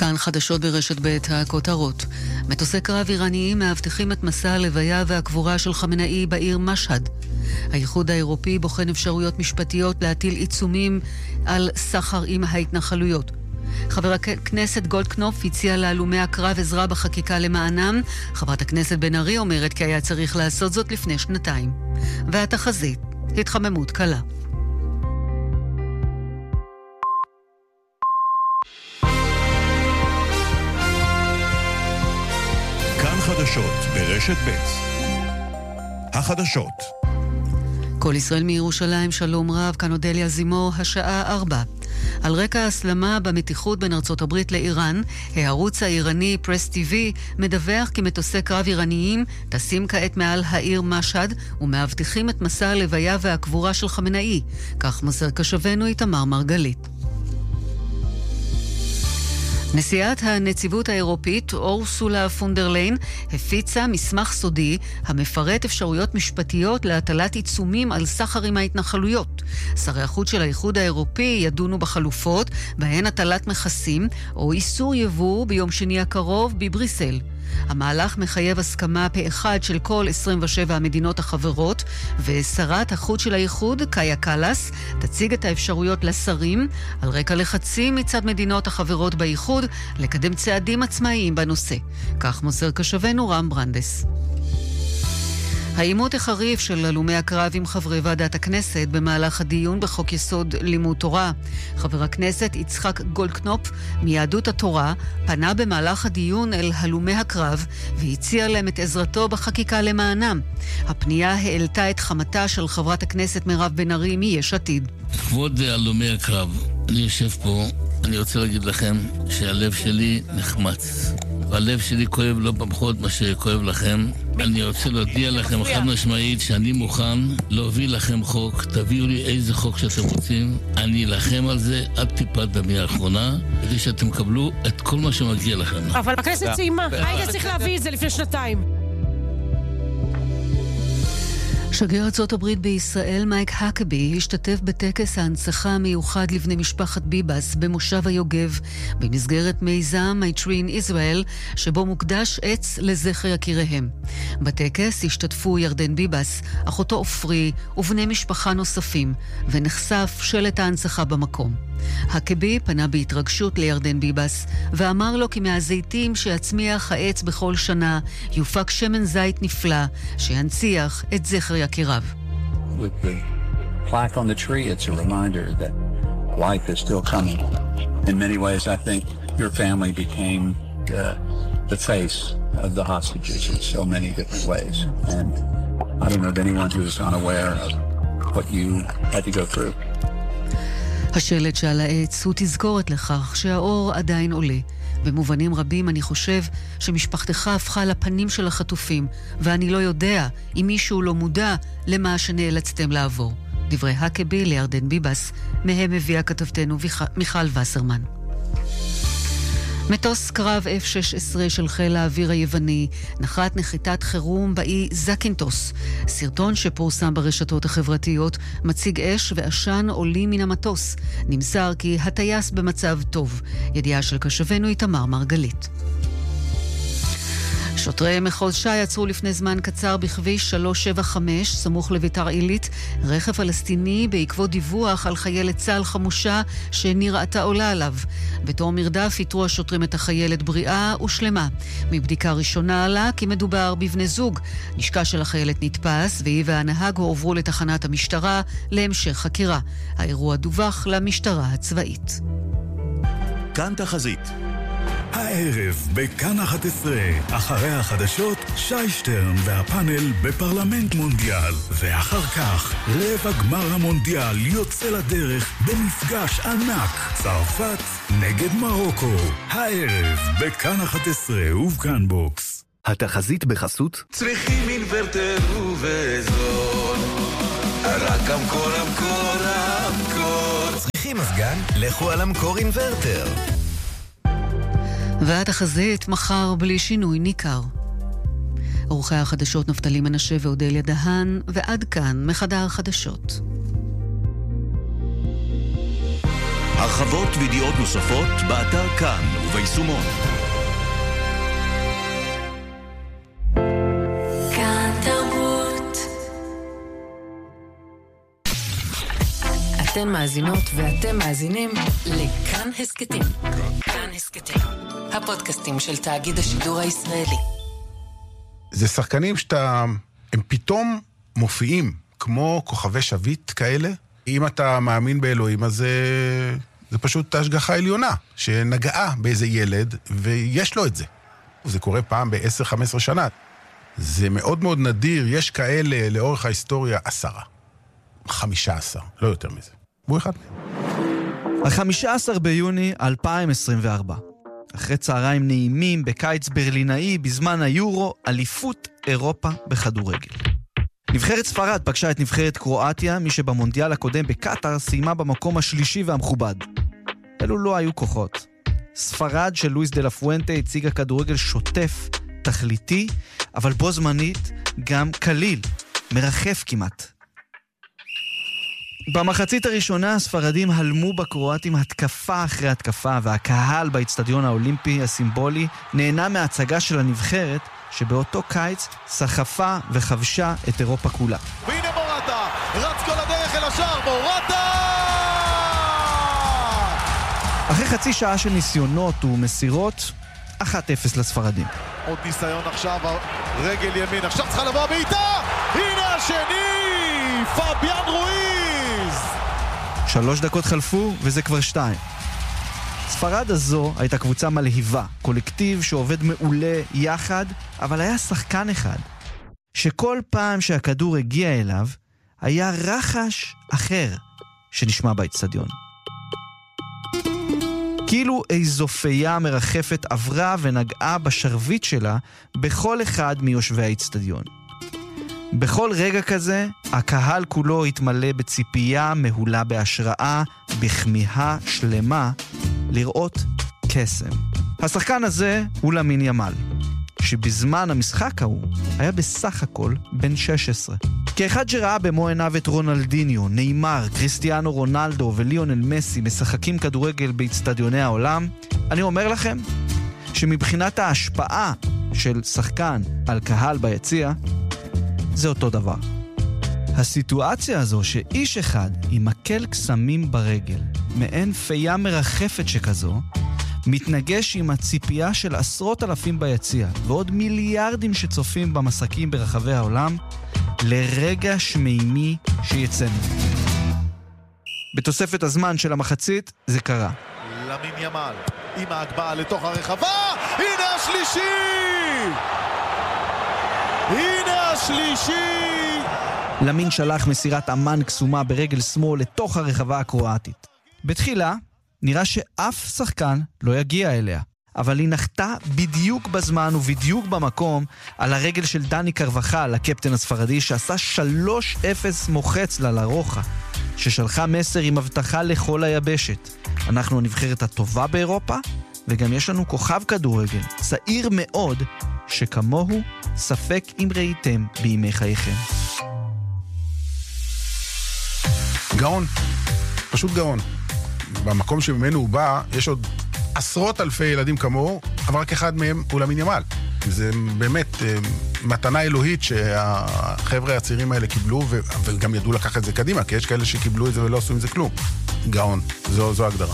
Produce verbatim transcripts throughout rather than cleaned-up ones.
כאן חדשות ברשת ב' הכותרות. מטוסי קרב איראניים מאבטחים את מסע הלוויה והקבורה של חמינאי בעיר משהד. האיחוד האירופי בוחן אפשרויות משפטיות להטיל עיצומים על סחר עם ההתנחלויות. חבר הכנסת גולדקנופ הציע להלומי הקרב עזרה בחקיקה למענם. חברת הכנסת בן ארי אומרת כי היה צריך לעשות זאת לפני שנתיים. והתחזית, התחממות קלה. כאן חדשות ברשת ב' החדשות. כל ישראל מירושלים, שלום רב, כאן אודליה זימור, השעה ארבע. על רקע ההסלמה במתיחות בין ארצות הברית לאיראן, הערוץ האיראני פרס טיווי מדווח כי מטוסי קרב איראניים טסים כעת מעל העיר משהד ומאבטחים את מסע הלוויה והקבורה של חמינאי. כך מוסר קשבנו איתמר מרגלית. נשיאת הנציבות האירופית אורסולה פונדרליין הפיצה מסמך סודי המפרט אפשרויות משפטיות להטלת עיצומים על סחר עם ההתנחלויות. שרי החוץ של האיחוד האירופי ידונו בחלופות בהן הטלת מכסים או איסור יבוא ביום שני הקרוב בבריסל. המהלך מחייב הסכמה פה אחד של כל עשרים ושבע המדינות החברות, ושרת החוץ של האיחוד, קאיה קלאס, תציג את האפשרויות לשרים על רקע לחצים מצד מדינות החברות באיחוד לקדם צעדים עצמאיים בנושא. כך מוסר קשבנו רם ברנדס. העימות החריף של הלומי הקרב עם חברי ועדת הכנסת במהלך הדיון בחוק יסוד לימוד תורה. חבר הכנסת יצחק גולדקנופ מיהדות התורה פנה במהלך הדיון אל הלומי הקרב והציע להם את עזרתו בחקיקה למענם. הפנייה העלתה את חמתה של חברת הכנסת מירב בן ארי מיש עתיד. כבוד הלומי הקרב, אני יושב פה, אני רוצה להגיד לכם שהלב שלי נחמץ. והלב שלי כואב לא פחות מה שכואב לכם. אני רוצה להודיע לכם חד משמעית שאני מוכן להוביל לכם חוק. תביאו לי איזה חוק שאתם רוצים, אני אלחם על זה עד טיפת דמי האחרונה, כדי שאתם קבלו את כל מה שמגיע לכם. אבל הכנסת סיימה, היית צריך להביא את זה לפני שנתיים. שגריר ארצות הברית בישראל מייק האקבי השתתף בטקס ההנצחה המיוחד לבני משפחת ביבס במושב היוגב במסגרת מיזם My Tree in Israel, שבו מוקדש עץ לזכר יקיריהם. בטקס השתתפו ירדן ביבס, אחותו עופרי ובני משפחה נוספים, ונחשף שלט ההנצחה במקום. האקבי פנה בהתרגשות לירדן ביבס ואמר לו כי מהזיתים שיצמיח העץ בכל שנה יופק שמן זית נפלא שינציח את זכר יקיריו. With the plaque on the tree, it's a reminder that life is still coming. In many ways, I think your family became the, the face of the hostages in so many different ways. And I don't know of anyone who is unaware of what you had to go through. השלט שעל העץ הוא תזכורת לכך שהאור עדיין עולה. במובנים רבים אני חושב שמשפחתך הפכה לפנים של החטופים, ואני לא יודע אם מישהו לא מודע למה שנאלצתם לעבור. דברי האקבי לירדן ביבס, מהם הביאה כתבתנו מיכל וסרמן. מטוס קרב אף שש עשרה של חיל האוויר היווני נחת נחיתת חירום באי זקינטוס. סרטון שפורסם ברשתות החברתיות מציג אש ועשן עולים מן המטוס. נמסר כי הטייס במצב טוב. ידיעה של קשבנו איתמר מרגלית. שוטרי מחוז ש"י עצרו לפני זמן קצר בכביש שלוש שבע חמש, סמוך לביתר עילית, רכב פלסטיני בעקבות דיווח על חיילת צה"ל חמושה שנראתה עולה עליו. בתור מרדף איתרו השוטרים את החיילת בריאה ושלמה. מבדיקה ראשונה עלה כי מדובר בבני זוג. נשקה של החיילת נתפס והיא והנהג הועברו לתחנת המשטרה להמשך חקירה. האירוע דווח למשטרה הצבאית. כאן תחזית. הערב בכאן אחת עשרה, אחרי החדשות, שי שטרן והפאנל בפרלמנט מונדיאל, ואחר כך רבע גמר המונדיאל יוצא לדרך במפגש ענק, צרפת נגד מרוקו. הערב בכאן אחת עשרה ובכאן בוקס. התחזית בחסות צריכים אינוורטר ובזול, רק המקור המקור המקור. צריכים מזגן? לכו על המקור אינוורטר. והתחזית מחר בלי שינוי ניכר. עורכי החדשות נפתלי מנשה ואודליה דהן, ועד כאן מחדר החדשות. הרחבות וידיעות נוספות באתר כאן וביישומון. כאן תרבות. אתן מאזינות ואתם מאזינים לכאן הסקטים. כאן הסקטים, הפודקאסטים של תאגיד השידור הישראלי. זה שחקנים שאתה, הם פתאום מופיעים כמו כוכבי שביט כאלה. אם אתה מאמין באלוהים, אז זה, זה פשוט השגחה עליונה, שנגעה באיזה ילד, ויש לו את זה. זה קורה פעם ב-עשר חמש עשרה שנה. זה מאוד מאוד נדיר, יש כאלה לאורך ההיסטוריה עשרה. חמישה עשר, לא יותר מזה. הוא אחד מהם. ה-חמישה עשר ביוני אלפיים עשרים וארבע. אחרי צהריים נעימים בקיץ ברלינאי בזמן היורו, אליפות אירופה בכדורגל. נבחרת ספרד פגשה את נבחרת קרואטיה, מי שבמונדיאל הקודם בקטר סיימה במקום השלישי והמכובד. אלו לא היו כוחות. ספרד של לואיס דה לה פואנטה הציגה כדורגל שוטף, תכליתי, אבל בו זמנית גם קליל, מרחף כמעט. במחצית הראשונה הספרדים הלמו בקרואטים התקפה אחרי התקפה, והקהל באצטדיון האולימפי הסימבולי נהנה מההצגה של הנבחרת שבאותו קיץ סחפה וחבשה את אירופה כולה. והנה מורטה, רץ כל הדרך אל השער, מורטה! אחרי חצי שעה של ניסיונות ומסירות, אחת אפס לספרדים. עוד ניסיון עכשיו, רגל ימין, עכשיו צריכה לבוא בעיטה! הנה השני! פאביאן רואיז! שלוש דקות חלפו וזה כבר שתיים. ספרד הזו הייתה קבוצה מלהיבה, קולקטיב שעובד מעולה יחד, אבל היה שחקן אחד, שכל פעם שהכדור הגיע אליו, היה רחש אחר שנשמע באצטדיון. כאילו איזו פייה מרחפת עברה ונגעה בשרביט שלה בכל אחד מיושבי האצטדיון. בכל רגע כזה, הקהל כולו התמלא בציפייה מהולה בהשראה, בכמיהה שלמה, לראות קסם. השחקן הזה הוא למין ימל, שבזמן המשחק ההוא היה בסך הכל בן שש עשרה. כאחד שראה במו עיניו את רונלדיניו, ניימר, קריסטיאנו רונלדו וליונל מסי משחקים כדורגל באצטדיוני העולם, אני אומר לכם שמבחינת ההשפעה של שחקן על קהל ביציע, זה אותו דבר. הסיטואציה הזו שאיש אחד עם מקל קסמים ברגל, מעין פייה מרחפת שכזו, מתנגש עם הציפייה של עשרות אלפים ביציע, ועוד מיליארדים שצופים במסקים ברחבי העולם, לרגע שמימי שיצא. בתוספת הזמן של המחצית, זה קרה. למין ימל, עם ההגבהה לתוך הרחבה, הנה השלישי! הנה השלישי! למין שלח מסירת אמן קסומה ברגל שמאל לתוך הרחבה הקרואטית. בתחילה, נראה שאף שחקן לא יגיע אליה, אבל היא נחתה בדיוק בזמן ובדיוק במקום על הרגל של דני קרבחל, הקפטן הספרדי, שעשה שלוש אפס מוחץ לה לרוחה, ששלחה מסר עם הבטחה לכל היבשת. אנחנו הנבחרת הטובה באירופה, וגם יש לנו כוכב כדורגל, צעיר מאוד, שכמוהו ספק אם ראיתם בימי חייכם. גאון, פשוט גאון. במקום שממנו הוא בא, יש עוד עשרות אלפי ילדים כמוהו, אבל רק אחד מהם הוא למין ימל. זה באמת מתנה אלוהית שהחבר'ה הצעירים האלה קיבלו, וגם ידעו לקחת את זה קדימה, כי יש כאלה שקיבלו את זה ולא עשו עם זה כלום. גאון, זו, זו הגדרה.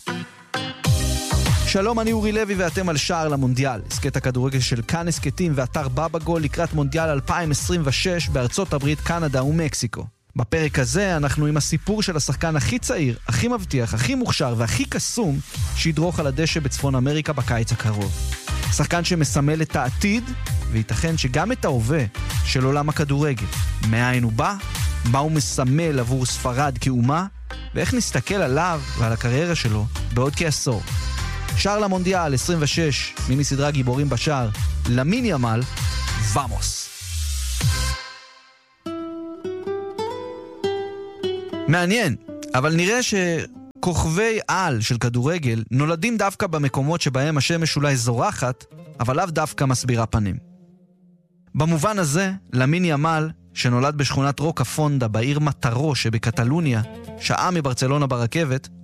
שלום, אני אורי לוי ואתם על שער למונדיאל, הסקט הכדורגל של כאן הסקטים ואתר בבא גול לקראת מונדיאל אלפיים עשרים ושש בארצות הברית, קנדה ומקסיקו. בפרק הזה אנחנו עם הסיפור של השחקן הכי צעיר, הכי מבטיח, הכי מוכשר והכי קסום שידרוך על הדשא בצפון אמריקה בקיץ הקרוב. שחקן שמסמל את העתיד, וייתכן שגם את ההווה של עולם הכדורגל. מאין הוא בא, מה הוא מסמל עבור ספרד כאומה, ואיך נסתכל עליו ועל הקריירה שלו בעוד כעשור. שער למונדיאל עשרים ושש, מיני סדרה גיבורים בשער, למין ימל, ומוס. מעניין, אבל נראה שכוכבי על של כדורגל נולדים דווקא במקומות שבהם השמש אולי זורחת, אבל לאו דווקא מסבירה פנים. במובן הזה, למין ימל, שנולד בשכונת רוקה פונדה בעיר מטרו שבקטלוניה, שעה מברצלונה ברכבת,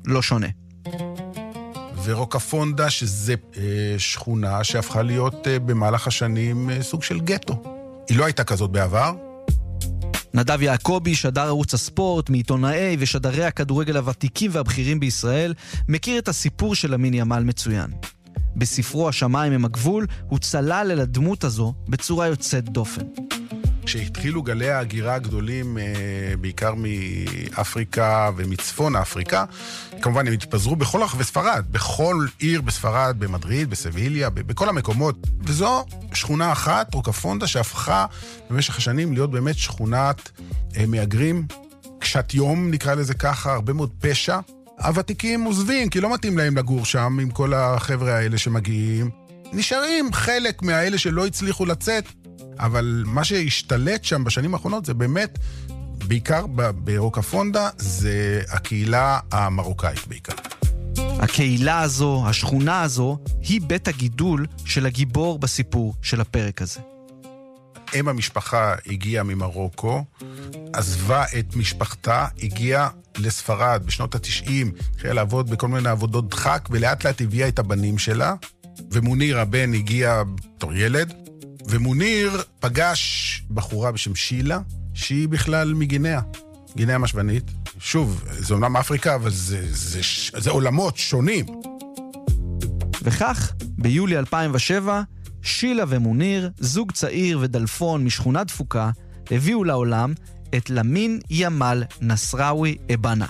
לא שונה. ורוקפונדה, שזה אה, שכונה שהפכה להיות אה, במהלך השנים אה, סוג של גטו. היא לא הייתה כזאת בעבר. נדב יעקבי, שדר ערוץ הספורט, מעיתונאי ושדרי הכדורגל הוותיקים והבכירים בישראל, מכיר את הסיפור של למין ימל מצוין. בספרו השמיים הם הגבול, הוא צלל אל הדמות הזו בצורה יוצאת דופן. כשהתחילו גלי ההגירה הגדולים, בעיקר מאפריקה ומצפון אפריקה, כמובן הם התפזרו בכל רחבי ספרד, בכל עיר בספרד, במדריד, בסביליה, בכל המקומות. וזו שכונה אחת, רוקפונדה, שהפכה במשך השנים להיות באמת שכונת מהגרים, קשת יום, נקרא לזה ככה, הרבה מאוד פשע. הוותיקים עוזבים, כי לא מתאים להם לגור שם עם כל החבר'ה האלה שמגיעים. נשארים חלק מהאלה שלא הצליחו לצאת, אבל מה שהשתלט שם בשנים האחרונות זה באמת, בעיקר ברוקפונדה, זה הקהילה המרוקאית בעיקר. הקהילה הזו, השכונה הזו, היא בית הגידול של הגיבור בסיפור של הפרק הזה. אם המשפחה הגיעה ממרוקו, עזבה את משפחתה, הגיעה לספרד בשנות ה-תשעים, התחילה לעבוד בכל מיני עבודות דחק, ולאט לאט הביאה את הבנים שלה, ומוניר הבן הגיע בתור ילד, ומוניר פגש בחורה בשם שילה, שהיא בכלל מגינאה, גינאה משוונית. שוב, זה אומנם אפריקה, אבל זה, זה, זה, זה עולמות שונים. וכך, ביולי אלפיים ושבע, שילה ומוניר, זוג צעיר ודלפון משכונה דפוקה, הביאו לעולם את למין ימל נסראוי אבנה.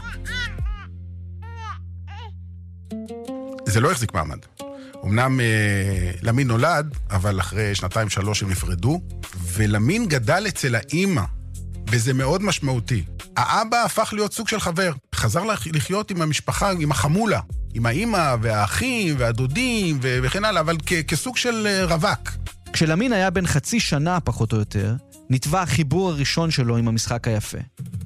זה לא החזיק מעמד. אמנם אה, למין נולד, אבל אחרי שנתיים שלוש הם נפרדו, ולמין גדל אצל האמא, וזה מאוד משמעותי. האבא הפך להיות סוג של חבר, חזר לחיות עם המשפחה, עם החמולה, עם האמא והאחים והדודים ו- וכן הלאה, אבל כ- כסוג של אה, רווק. כשלמין היה בן חצי שנה פחות או יותר, נתבע החיבור הראשון שלו עם המשחק היפה.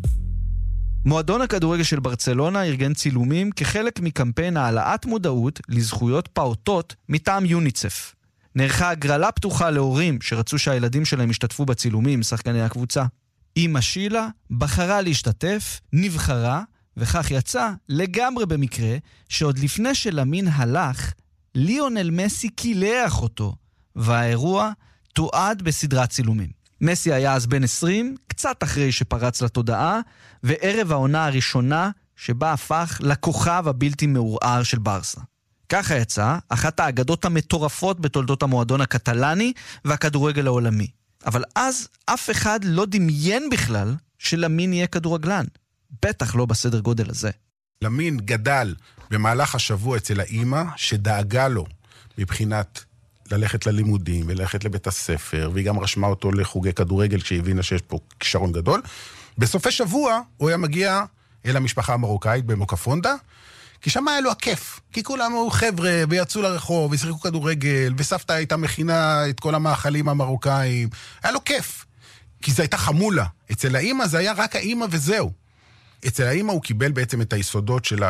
מועדון הכדורגל של ברצלונה ארגן צילומים כחלק מקמפיין העלאת מודעות לזכויות פעוטות מטעם יוניצף. נערכה הגרלה פתוחה להורים שרצו שהילדים שלהם ישתתפו בצילומים, שחקני הקבוצה. אמא שילה בחרה להשתתף, נבחרה, וכך יצא לגמרי במקרה שעוד לפני שלמין הלך, ליונל מסי קילח אותו, והאירוע תועד בסדרת צילומים. מסי היה אז בן עשרים, קצת אחרי שפרץ לתודעה, וערב העונה הראשונה שבה הפך לכוכב הבלתי מעורער של ברסה. ככה יצא אחת האגדות המטורפות בתולדות המועדון הקטלני והכדורגל העולמי. אבל אז אף אחד לא דמיין בכלל שלמין יהיה כדורגלן. בטח לא בסדר גודל הזה. למין גדל במהלך השבוע אצל האמא שדאגה לו מבחינת ללכת ללימודים וללכת לבית הספר, והיא גם רשמה אותו לחוגי כדורגל כשהבינה שיש פה כישרון גדול. בסופי שבוע הוא היה מגיע אל המשפחה המרוקאית במוקפונדה, כי שם היה לו הכיף, כי כולם היו חבר'ה ויצאו לרחוב ושיחקו כדורגל, וסבתא הייתה מכינה את כל המאכלים המרוקאים. היה לו כיף, כי זו הייתה חמולה. אצל האמא זה היה רק האמא וזהו. אצל האמא הוא קיבל בעצם את היסודות של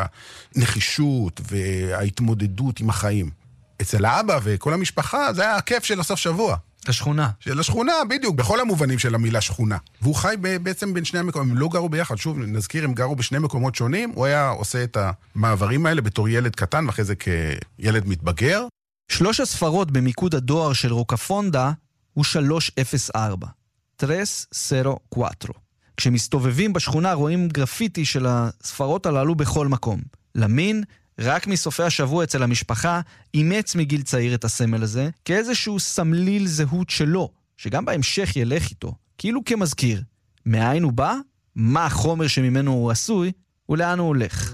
הנחישות וההתמודדות עם החיים. אצל האבא וכל המשפחה זה היה הכיף של הסוף שבוע. השכונה. של השכונה, בדיוק, בכל המובנים של המילה שכונה. והוא חי בעצם בין שני המקומות, הם לא גרו ביחד, שוב נזכיר, הם גרו בשני מקומות שונים, הוא היה עושה את המעברים האלה בתור ילד קטן, ואחרי זה כילד מתבגר. שלוש הספרות במיקוד הדואר של רוקפונדה הוא שלוש אפס ארבע. שלוש אפס ארבע. כשמסתובבים בשכונה רואים גרפיטי של הספרות הללו בכל מקום. למין, רק מסופי השבוע אצל המשפחה, אימץ מגיל צעיר את הסמל הזה, כאיזשהו סמליל זהות שלו, שגם בהמשך ילך איתו, כאילו כמזכיר. מאין הוא בא, מה החומר שממנו הוא עשוי, ולאן הוא הולך.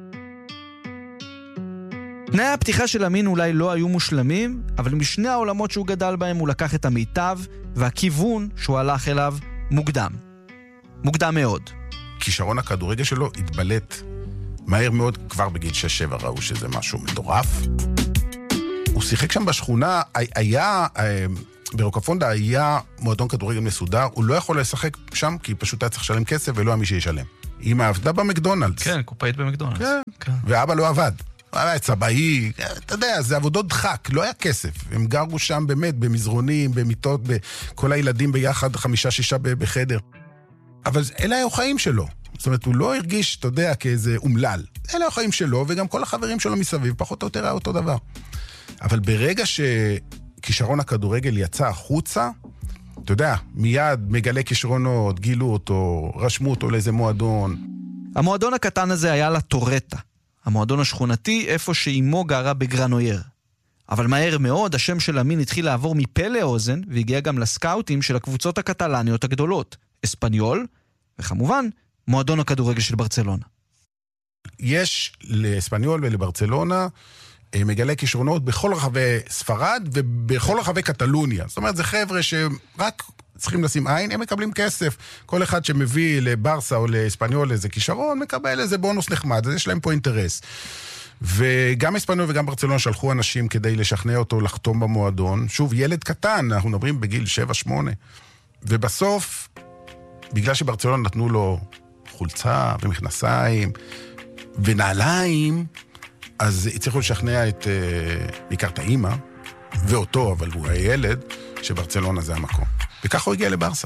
תנאי הפתיחה של למין אולי לא היו מושלמים, אבל משני העולמות שהוא גדל בהם הוא לקח את המיטב, והכיוון שהוא הלך אליו מוקדם. מוקדם מאוד. כישרון הכדורגל שלו התבלט מהר מאוד, כבר בגיל שש שבע ראו שזה משהו מטורף. הוא שיחק שם בשכונה, היה, ברוקפונדה היה מועדון כדורגל מסודר, הוא לא יכול לשחק שם, כי פשוט היה צריך לשלם כסף ולא היה מי שישלם. אמא עבדה במקדונלדס. כן, קופאית במקדונלדס. כן, כן. ואבא לא עבד. הוא היה צבאי, אתה יודע, זה עבודות דחק, לא היה כסף. הם גרו שם באמת, במזרונים, במיטות, כל הילדים ביחד, חמישה, שישה בחדר. אבל אלה היו חיים שלו. זאת אומרת, הוא לא הרגיש, אתה יודע, כאיזה אומלל. אלה החיים שלו, וגם כל החברים שלו מסביב, פחות או יותר היה אותו דבר. אבל ברגע שכישרון הכדורגל יצא החוצה, אתה יודע, מיד מגלה כישרונות, גילו אותו, רשמו אותו לאיזה מועדון. המועדון הקטן הזה היה לה טורטה, המועדון השכונתי איפה שאימו גרה בגרנויר. אבל מהר מאוד השם של אמין התחיל לעבור מפה לאוזן, והגיע גם לסקאוטים של הקבוצות הקטלניות הגדולות, אספניול, וכמובן, מועדון הכדורגל של ברצלונה. יש לאספניול ולברצלונה מגלה כישרונות בכל רחבי ספרד ובכל רחבי קטלוניה. זאת אומרת, זה חבר'ה שרק צריכים לשים עין, הם מקבלים כסף. כל אחד שמביא לברסה או לאספניול איזה כישרון, מקבל איזה בונוס נחמד, אז יש להם פה אינטרס. וגם אספניול וגם ברצלונה שלחו אנשים כדי לשכנע אותו לחתום במועדון. שוב, ילד קטן, אנחנו מדברים בגיל שבע שמונה. ובסוף, בגלל שברצלונה נתנו לו חולצה ומכנסיים ונעליים, אז הצליחו לשכנע את, בעיקר את האמא, ואותו, אבל הוא הילד, שברצלונה זה המקום. וכך הוא הגיע לברסה.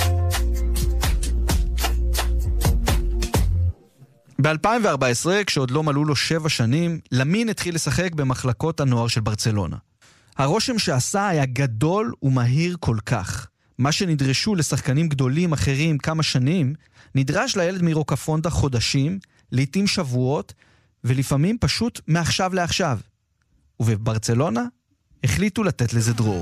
ב-אלפיים וארבע עשרה, כשעוד לא מלאו לו שבע שנים, למין התחיל לשחק במחלקות הנוער של ברצלונה. הרושם שעשה היה גדול ומהיר כל כך. מה שנדרשו לשחקנים גדולים אחרים כמה שנים, נדרש לילד מרוקפונטה חודשים, לעתים שבועות, ולפעמים פשוט מעכשיו לעכשיו. ובברצלונה החליטו לתת לזה דרור.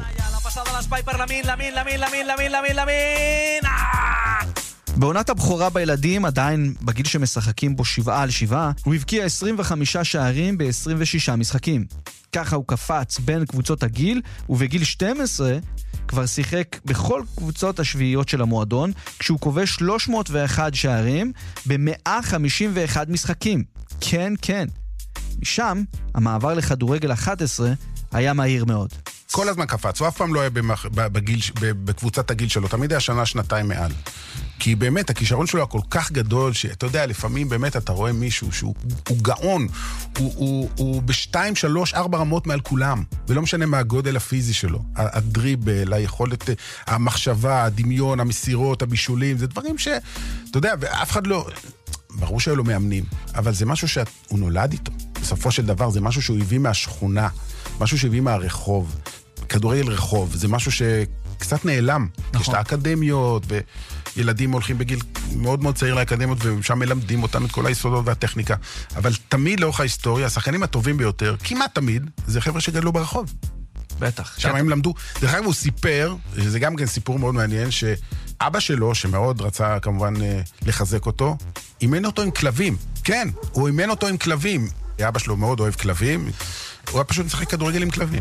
בעונת הבכורה בילדים, עדיין בגיל שמשחקים בו שבעה על שבעה, הוא הבקיע עשרים וחמישה שערים ב-עשרים ושישה משחקים. ככה הוא קפץ בין קבוצות הגיל, ובגיל שתים עשרה כבר שיחק בכל קבוצות השביעיות של המועדון, כשהוא כובש שלוש מאות ואחד שערים ב-מאה חמישים ואחד משחקים. כן, כן. משם, המעבר לכדורגל אחת עשרה היה מהיר מאוד. כל הזמן קפץ, הוא אף פעם לא היה במח... בגיל... בקבוצת הגיל שלו, תמיד היה שנה, שנתיים מעל. כי באמת, הכישרון שלו היה כל כך גדול, שאתה יודע, לפעמים באמת אתה רואה מישהו שהוא הוא גאון, הוא, הוא, הוא בשתיים, שלוש, ארבע רמות מעל כולם, ולא משנה מה הגודל הפיזי שלו. הדריבל, היכולת, המחשבה, הדמיון, המסירות, הבישולים, זה דברים ש... אתה יודע, ואף אחד לא... ברור שהיו לו מאמנים, אבל זה משהו שהוא נולד איתו. בסופו של דבר, זה משהו שהוא הביא מהשכונה, משהו שהביא מהרחוב. כדורגל רחוב, זה משהו שקצת נעלם. נכון. יש את האקדמיות, וילדים הולכים בגיל מאוד מאוד צעיר לאקדמיות, ושם מלמדים אותם את כל היסודות והטכניקה. אבל תמיד לאורך ההיסטוריה, השחקנים הטובים ביותר, כמעט תמיד, זה חבר'ה שגדלו ברחוב. בטח. שם הם למדו. דרך אגב הוא סיפר, זה גם כן סיפור מאוד מעניין, שאבא שלו, שמאוד רצה כמובן לחזק אותו, אימן אותו עם כלבים. כן, הוא אימן אותו עם כלבים. אבא שלו מאוד אוהב כלבים, הוא היה פשוט משחק כדורגל עם כלבים.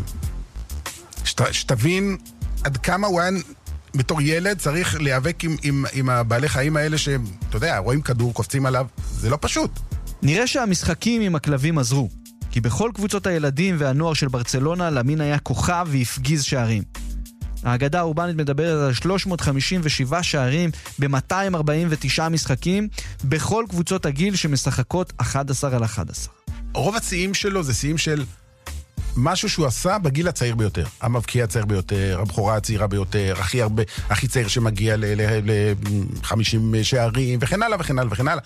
שת, שתבין עד כמה הוא היה בתור ילד צריך להיאבק עם, עם, עם הבעלי חיים האלה שהם, אתה יודע, רואים כדור, קופצים עליו, זה לא פשוט. נראה שהמשחקים עם הכלבים עזרו, כי בכל קבוצות הילדים והנוער של ברצלונה, למין היה כוכב והפגיז שערים. האגדה האורבנית מדברת על שלוש מאות חמישים ושבעה שערים ב-מאתיים ארבעים ותשעה משחקים, בכל קבוצות הגיל שמשחקות אחת עשרה על אחת עשרה. רוב השיאים שלו זה שיאים של משהו שהוא עשה בגיל הצעיר ביותר. המבקיע הצעיר ביותר, הבכורה הצעירה ביותר, הכי הרבה, הכי צעיר שמגיע ל-חמישים שערים, וכן הלאה וכן הלאה וכן הלאה.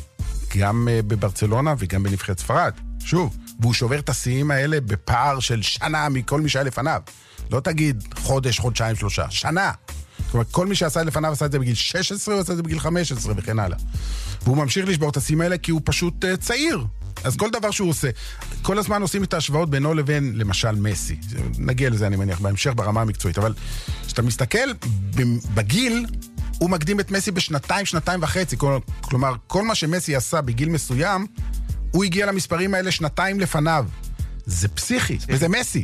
גם בברצלונה וגם בנבחרת ספרד. שוב, והוא שובר את השיאים האלה בפער של שנה מכל מי שהיה לפניו. לא תגיד חודש, חודשיים, שלושה, שנה. זאת אומרת, כל מי שעשה לפניו עשה את זה בגיל שש עשרה, הוא עשה את זה בגיל חמש עשרה וכן הלאה. והוא ממשיך לשבור את השיאים האלה כי הוא פשוט uh, צעיר. אז כל דבר שהוא עושה, כל הזמן עושים את ההשוואות בינו לבין, למשל, מסי. נגיע לזה, אני מניח, בהמשך ברמה המקצועית. אבל כשאתה מסתכל, בגיל, הוא מקדים את מסי בשנתיים, שנתיים וחצי. כלומר, כל מה שמסי עשה בגיל מסוים, הוא הגיע למספרים האלה שנתיים לפניו. זה פסיכי, וזה מסי.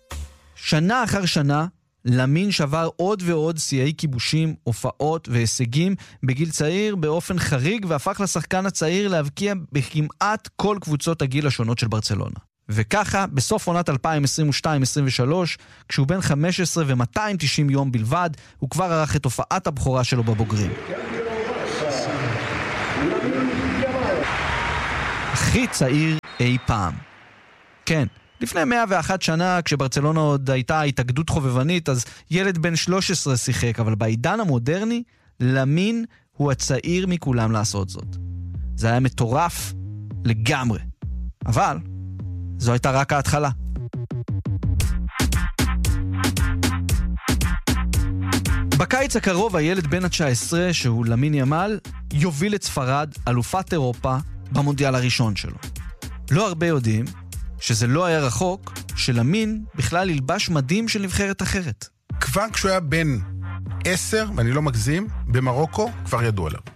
שנה אחר שנה, למין שבר עוד ועוד שיאי כיבושים, הופעות והישגים בגיל צעיר באופן חריג, והפך לשחקן הצעיר להבקיע בכמעט כל קבוצות הגיל השונות של ברצלונה. וככה, בסוף עונת אלפיים עשרים ושתיים עשרים ושלוש, כשהוא בן חמש עשרה ו-מאתיים ותשעים יום בלבד, הוא כבר ערך את הופעת הבכורה שלו בבוגרים. הכי צעיר אי פעם. כן. לפני מאה ואחת שנה, כשברצלונה עוד הייתה התאגדות חובבנית, אז ילד בן שלוש עשרה שיחק, אבל בעידן המודרני, למין הוא הצעיר מכולם לעשות זאת. זה היה מטורף לגמרי. אבל זו הייתה רק ההתחלה. בקיץ הקרוב הילד בן ה-תשע עשרה, שהוא למין ימל, יוביל את ספרד אלופת אירופה במונדיאל הראשון שלו. לא הרבה יודעים שזה לא היה רחוק שלמין בכלל ילבש מדים של נבחרת אחרת. כבר כשהוא היה בן עשר, ואני לא מגזים, במרוקו כבר ידעו עליו.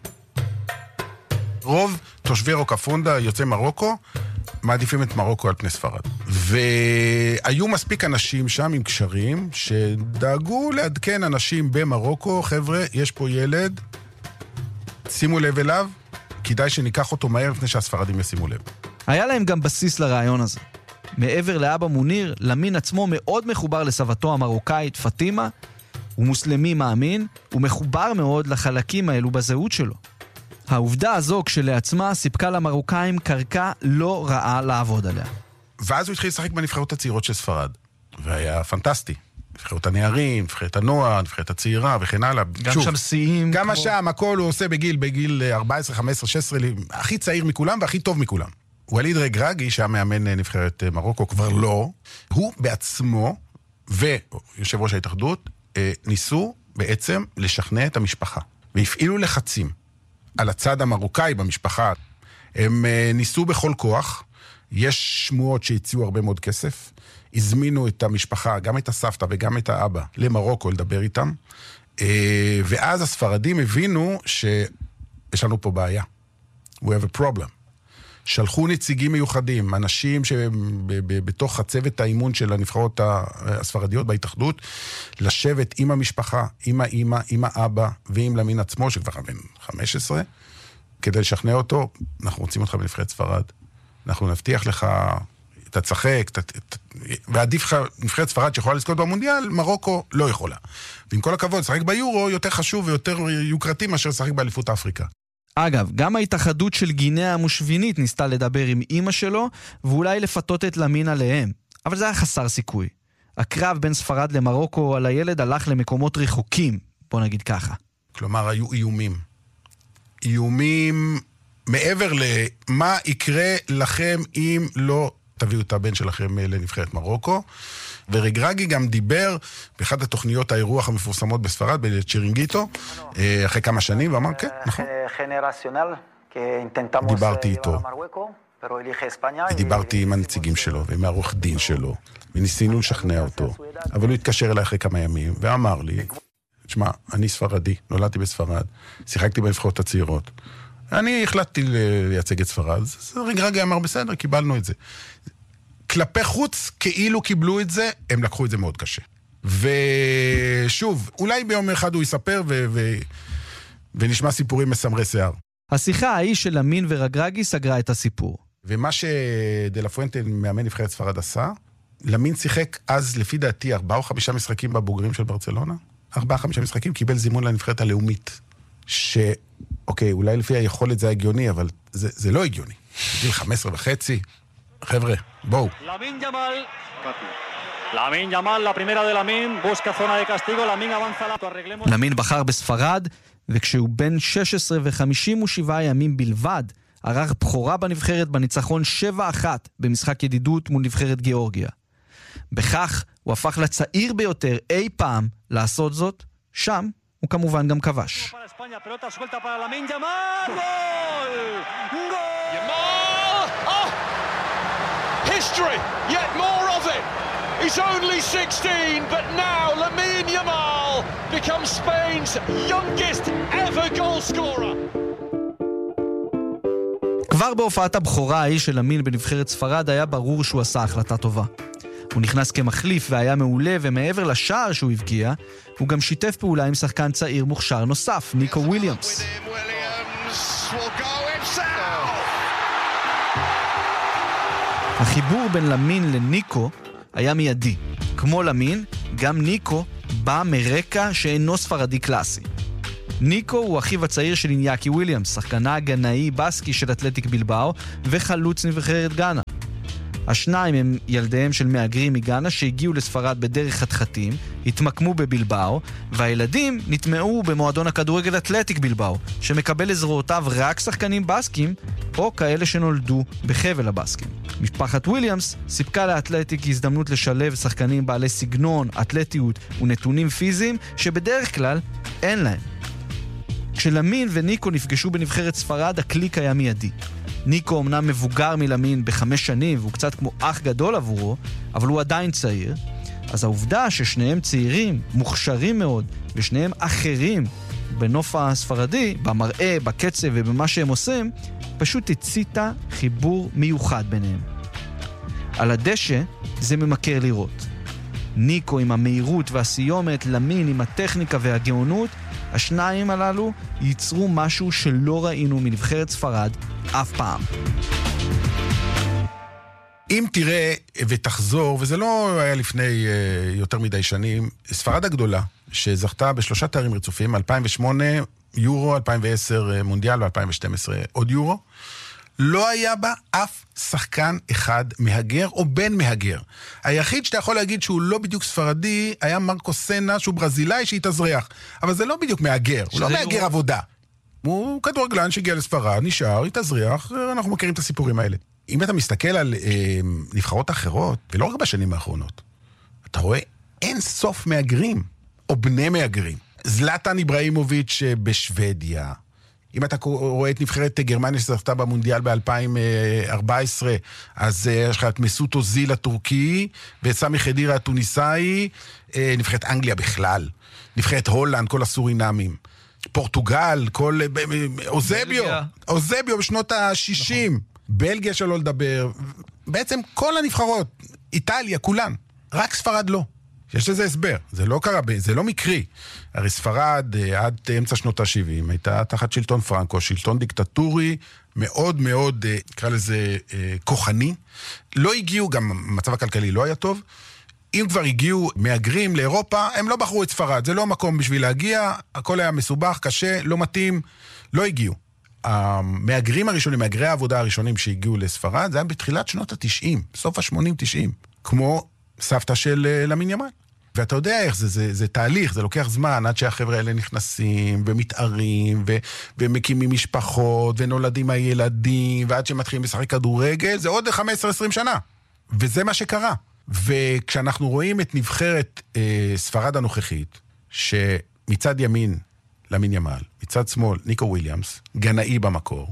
רוב תושבי רוקפונדה, יוצאי מרוקו, מעדיפים את מרוקו על פני ספרד. והיו מספיק אנשים שם עם קשרים שדאגו לעדכן אנשים במרוקו, חבר'ה, יש פה ילד, שימו לב אליו, כדאי שניקח אותו מהר לפני שהספרדים ישימו לב. היה להם גם בסיס לרעיון הזה. מעבר לאבא מוניר, למין עצמו מאוד מחובר לסבתו המרוקאית פטימה, הוא מוסלמי מאמין, הוא מחובר מאוד לחלקים האלו בזהות שלו. העובדה הזו כשלעצמה סיפקה למרוקאים קרקע לא רעה לעבוד עליה. ואז הוא התחיל לשחק בנבחרות הצעירות של ספרד, והיה פנטסטי. נבחרת הנערים, נבחרת הנוער, נבחרת הצעירה וכן הלאה. גם שוב, שם שיאים. גם כמו... השם, הכל הוא עושה בגיל, בגיל ארבע עשרה, חמש עשרה, שש עשרה, הכי צעיר מכולם והכי טוב מכולם. וליד רגרגי, שהיה מאמן נבחרת מרוקו, כבר לא, הוא בעצמו, ויושב ראש ההתאחדות, ניסו בעצם לשכנע את המשפחה, והפעילו לחצים על הצד המרוקאי במשפחה. הם ניסו בכל כוח, יש שמועות שהציעו הרבה מאוד כסף, הזמינו את המשפחה, גם את הסבתא וגם את האבא, למרוקו לדבר איתם, ואז הספרדים הבינו שיש לנו פה בעיה. We have a problem. שלחו נציגים מיוחדים, אנשים שבתוך הצוות האימון של הנבחרות הספרדיות בהתאחדות, לשבת עם המשפחה, עם האמא, עם האבא ועם למין עצמו, שכבר בן חמש עשרה, כדי לשכנע אותו, אנחנו רוצים אותך בנבחרת ספרד. אנחנו נבטיח לך, אתה צחק, ועדיף לך נבחרת ספרד שיכולה לזכות במונדיאל, מרוקו לא יכולה. ועם כל הכבוד, לשחק ביורו יותר חשוב ויותר יוקרתי מאשר לשחק באליפות אפריקה. אגב, גם ההתאחדות של גינאה המושבינית ניסתה לדבר עם אמא שלו, ואולי לפתות את למין עליהם. אבל זה היה חסר סיכוי. הקרב בין ספרד למרוקו על הילד הלך למקומות רחוקים, בוא נגיד ככה. כלומר, היו איומים. איומים מעבר למה יקרה לכם אם לא תביאו את הבן שלכם לנבחרת מרוקו. ורגרגי גם דיבר באחד התוכניות האירוח המפורסמות בספרד, בצ'ירינגיטו, אחרי כמה שנים, ואמר, כן, נכון. דיברתי איתו, ודיברתי עם הנציגים שלו, ועם העורך דין שלו, וניסינו לשכנע אותו, אבל הוא התקשר אליי אחרי כמה ימים, ואמר לי, תשמע, אני ספרדי, נולדתי בספרד, שיחקתי בנבחרות הצעירות, אני החלטתי לייצג את ספרד, רגרגי אמר, בסדר, קיבלנו את זה. כלפי חוץ, כאילו קיבלו את זה, הם לקחו את זה מאוד קשה. ושוב, אולי ביום אחד הוא יספר ו- ו- ונשמע סיפורים מסמרי שיער. השיחה ההיא של למין ורגרגי סגרה את הסיפור. ומה שדה פואנטה, מאמן נבחרת ספרד עשה, למין שיחק אז לפי דעתי ארבעה או חמישה משחקים בבוגרים של ברצלונה. ארבעה חמישה משחקים, קיבל זימון לנבחרת הלאומית. שאוקיי, אולי לפי היכולת זה הגיוני, אבל זה, זה לא הגיוני. בגיל חמש עשרה וחצי, חבר'ה, בואו. למין ג'מאל, למין ג'מאל, la primera de Lamin, busca zona de castigo, Lamin avanza la... למין בחר בספרד, וכשהוא בן שש עשרה וחמישים ושבעה ימים בלבד, ערך בחורה בנבחרת בניצחון שבע אחת במשחק ידידות מול נבחרת גיאורגיה. בכך הוא הפך לצעיר ביותר אי פעם לעשות זאת, שם הוא כמובן גם כבש. History, yet more of it. He's only sixteen, but now Lamine Yamal becomes Spain's youngest ever goal scorer. כבר בהופעת הבכורה ההיא של למין בנבחרת ספרד היה ברור שהוא עשה החלטה טובה. הוא נכנס כמחליף והיה מעולה, ומעבר לשער שהוא הבקיע, הוא גם שיתף פעולה עם שחקן צעיר מוכשר נוסף, ניקו וויליאמס. החיבור בין למין לניקו היה מיידי. כמו למין, גם ניקו בא מרקע שאינו ספרדי קלאסי. ניקו הוא אחיו הצעיר של איניאקי וויליאמס, שחקנה הגנאי בסקי של אתלטיק בלבאו וחלוץ נבחרת גאנה. השניים הם ילדיהם של מהגרים מגאנה שהגיעו לספרד בדרך חתחתים, התמקמו בבלבאו, והילדים נטמעו במועדון הכדורגל אתלטיק בלבאו, שמקבל לזרועותיו רק שחקנים בסקים, או כאלה שנולדו בחבל הבסקים. משפחת וויליאמס סיפקה לאתלטיק הזדמנות לשלב שחקנים בעלי סגנון, אתלטיות ונתונים פיזיים שבדרך כלל אין להם. כשלמין וניקו נפגשו בנבחרת ספרד, הקליק היה מיידי. ניקו אמנם מבוגר מלמין בחמש שנים, והוא קצת כמו אח גדול עבורו, אבל הוא עדיין צעיר. אז העובדה ששניהם צעירים, מוכשרים מאוד, ושניהם אחרים בנוף הספרדי, במראה, בקצב ובמה שהם עושים, פשוט הציתה חיבור מיוחד ביניהם. על הדשא זה ממכר לראות. ניקו עם המהירות והסיומת, למין עם הטכניקה והגאונות, השניים הללו ייצרו משהו שלא ראינו מנבחרת ספרד אף פעם. אם תראה ותחזור, וזה לא היה לפני uh, יותר מדי שנים, ספרד הגדולה, שזכתה בשלושה תארים רצופים, אלפיים ושמונה יורו, אלפיים ועשר מונדיאל ו-אלפיים ושתים עשרה עוד יורו, לא היה בה אף שחקן אחד מהגר או בן מהגר. היחיד שאתה יכול להגיד שהוא לא בדיוק ספרדי, היה מרקו סנה, שהוא ברזילאי שהתאזרח. אבל זה לא בדיוק מהגר, הוא לא מהגר עבודה. הוא כדורגלן שהגיע לספרד, נשאר, התאזרח, אנחנו מכירים את הסיפורים האלה. אם אתה מסתכל על אה, נבחרות אחרות, ולא רק בשנים האחרונות, אתה רואה אין סוף מהגרים, או בני מהגרים. זלטן איברהימוביץ' בשוודיה, אם אתה רואה את נבחרת גרמניה שזכתה במונדיאל ב-אלפיים וארבע עשרה, אז יש לך את מסות אוזיל הטורקי, ואת סמי חדירה הטוניסאי, נבחרת אנגליה בכלל, נבחרת הולנד, כל הסורינמים, פורטוגל, כל... אוזביו, אוזביו בשנות ה-שישים, בלגיה שלא לדבר, בעצם כל הנבחרות, איטליה, כולן, רק ספרד לא. יש לזה הסבר, זה לא קרה, זה לא מקרי. הרי ספרד עד אמצע שנות ה-שבעים הייתה תחת שלטון פרנקו, שלטון דיקטטורי מאוד מאוד, נקרא לזה, כוחני. לא הגיעו, גם המצב הכלכלי לא היה טוב. אם כבר הגיעו מהגרים לאירופה, הם לא בחרו את ספרד, זה לא מקום בשביל להגיע, הכל היה מסובך, קשה, לא מתאים, לא הגיעו. המהגרים הראשונים, מהגרי העבודה הראשונים שהגיעו לספרד, זה היה בתחילת שנות ה-תשעים, סוף ה-שמונים תשעים, כמו סבתא של למין ימל. ואתה יודע איך זה, זה, זה תהליך, זה לוקח זמן עד שהחבר'ה האלה נכנסים ומתארים ו, ומקימים משפחות ונולדים הילדים ועד שמתחילים לשחק כדורגל, זה עוד חמש עשרה עשרים שנה. וזה מה שקרה. וכשאנחנו רואים את נבחרת אה, ספרד הנוכחית, שמצד ימין למין ימל, מצד שמאל ניקו וויליאמס, גנאי במקור,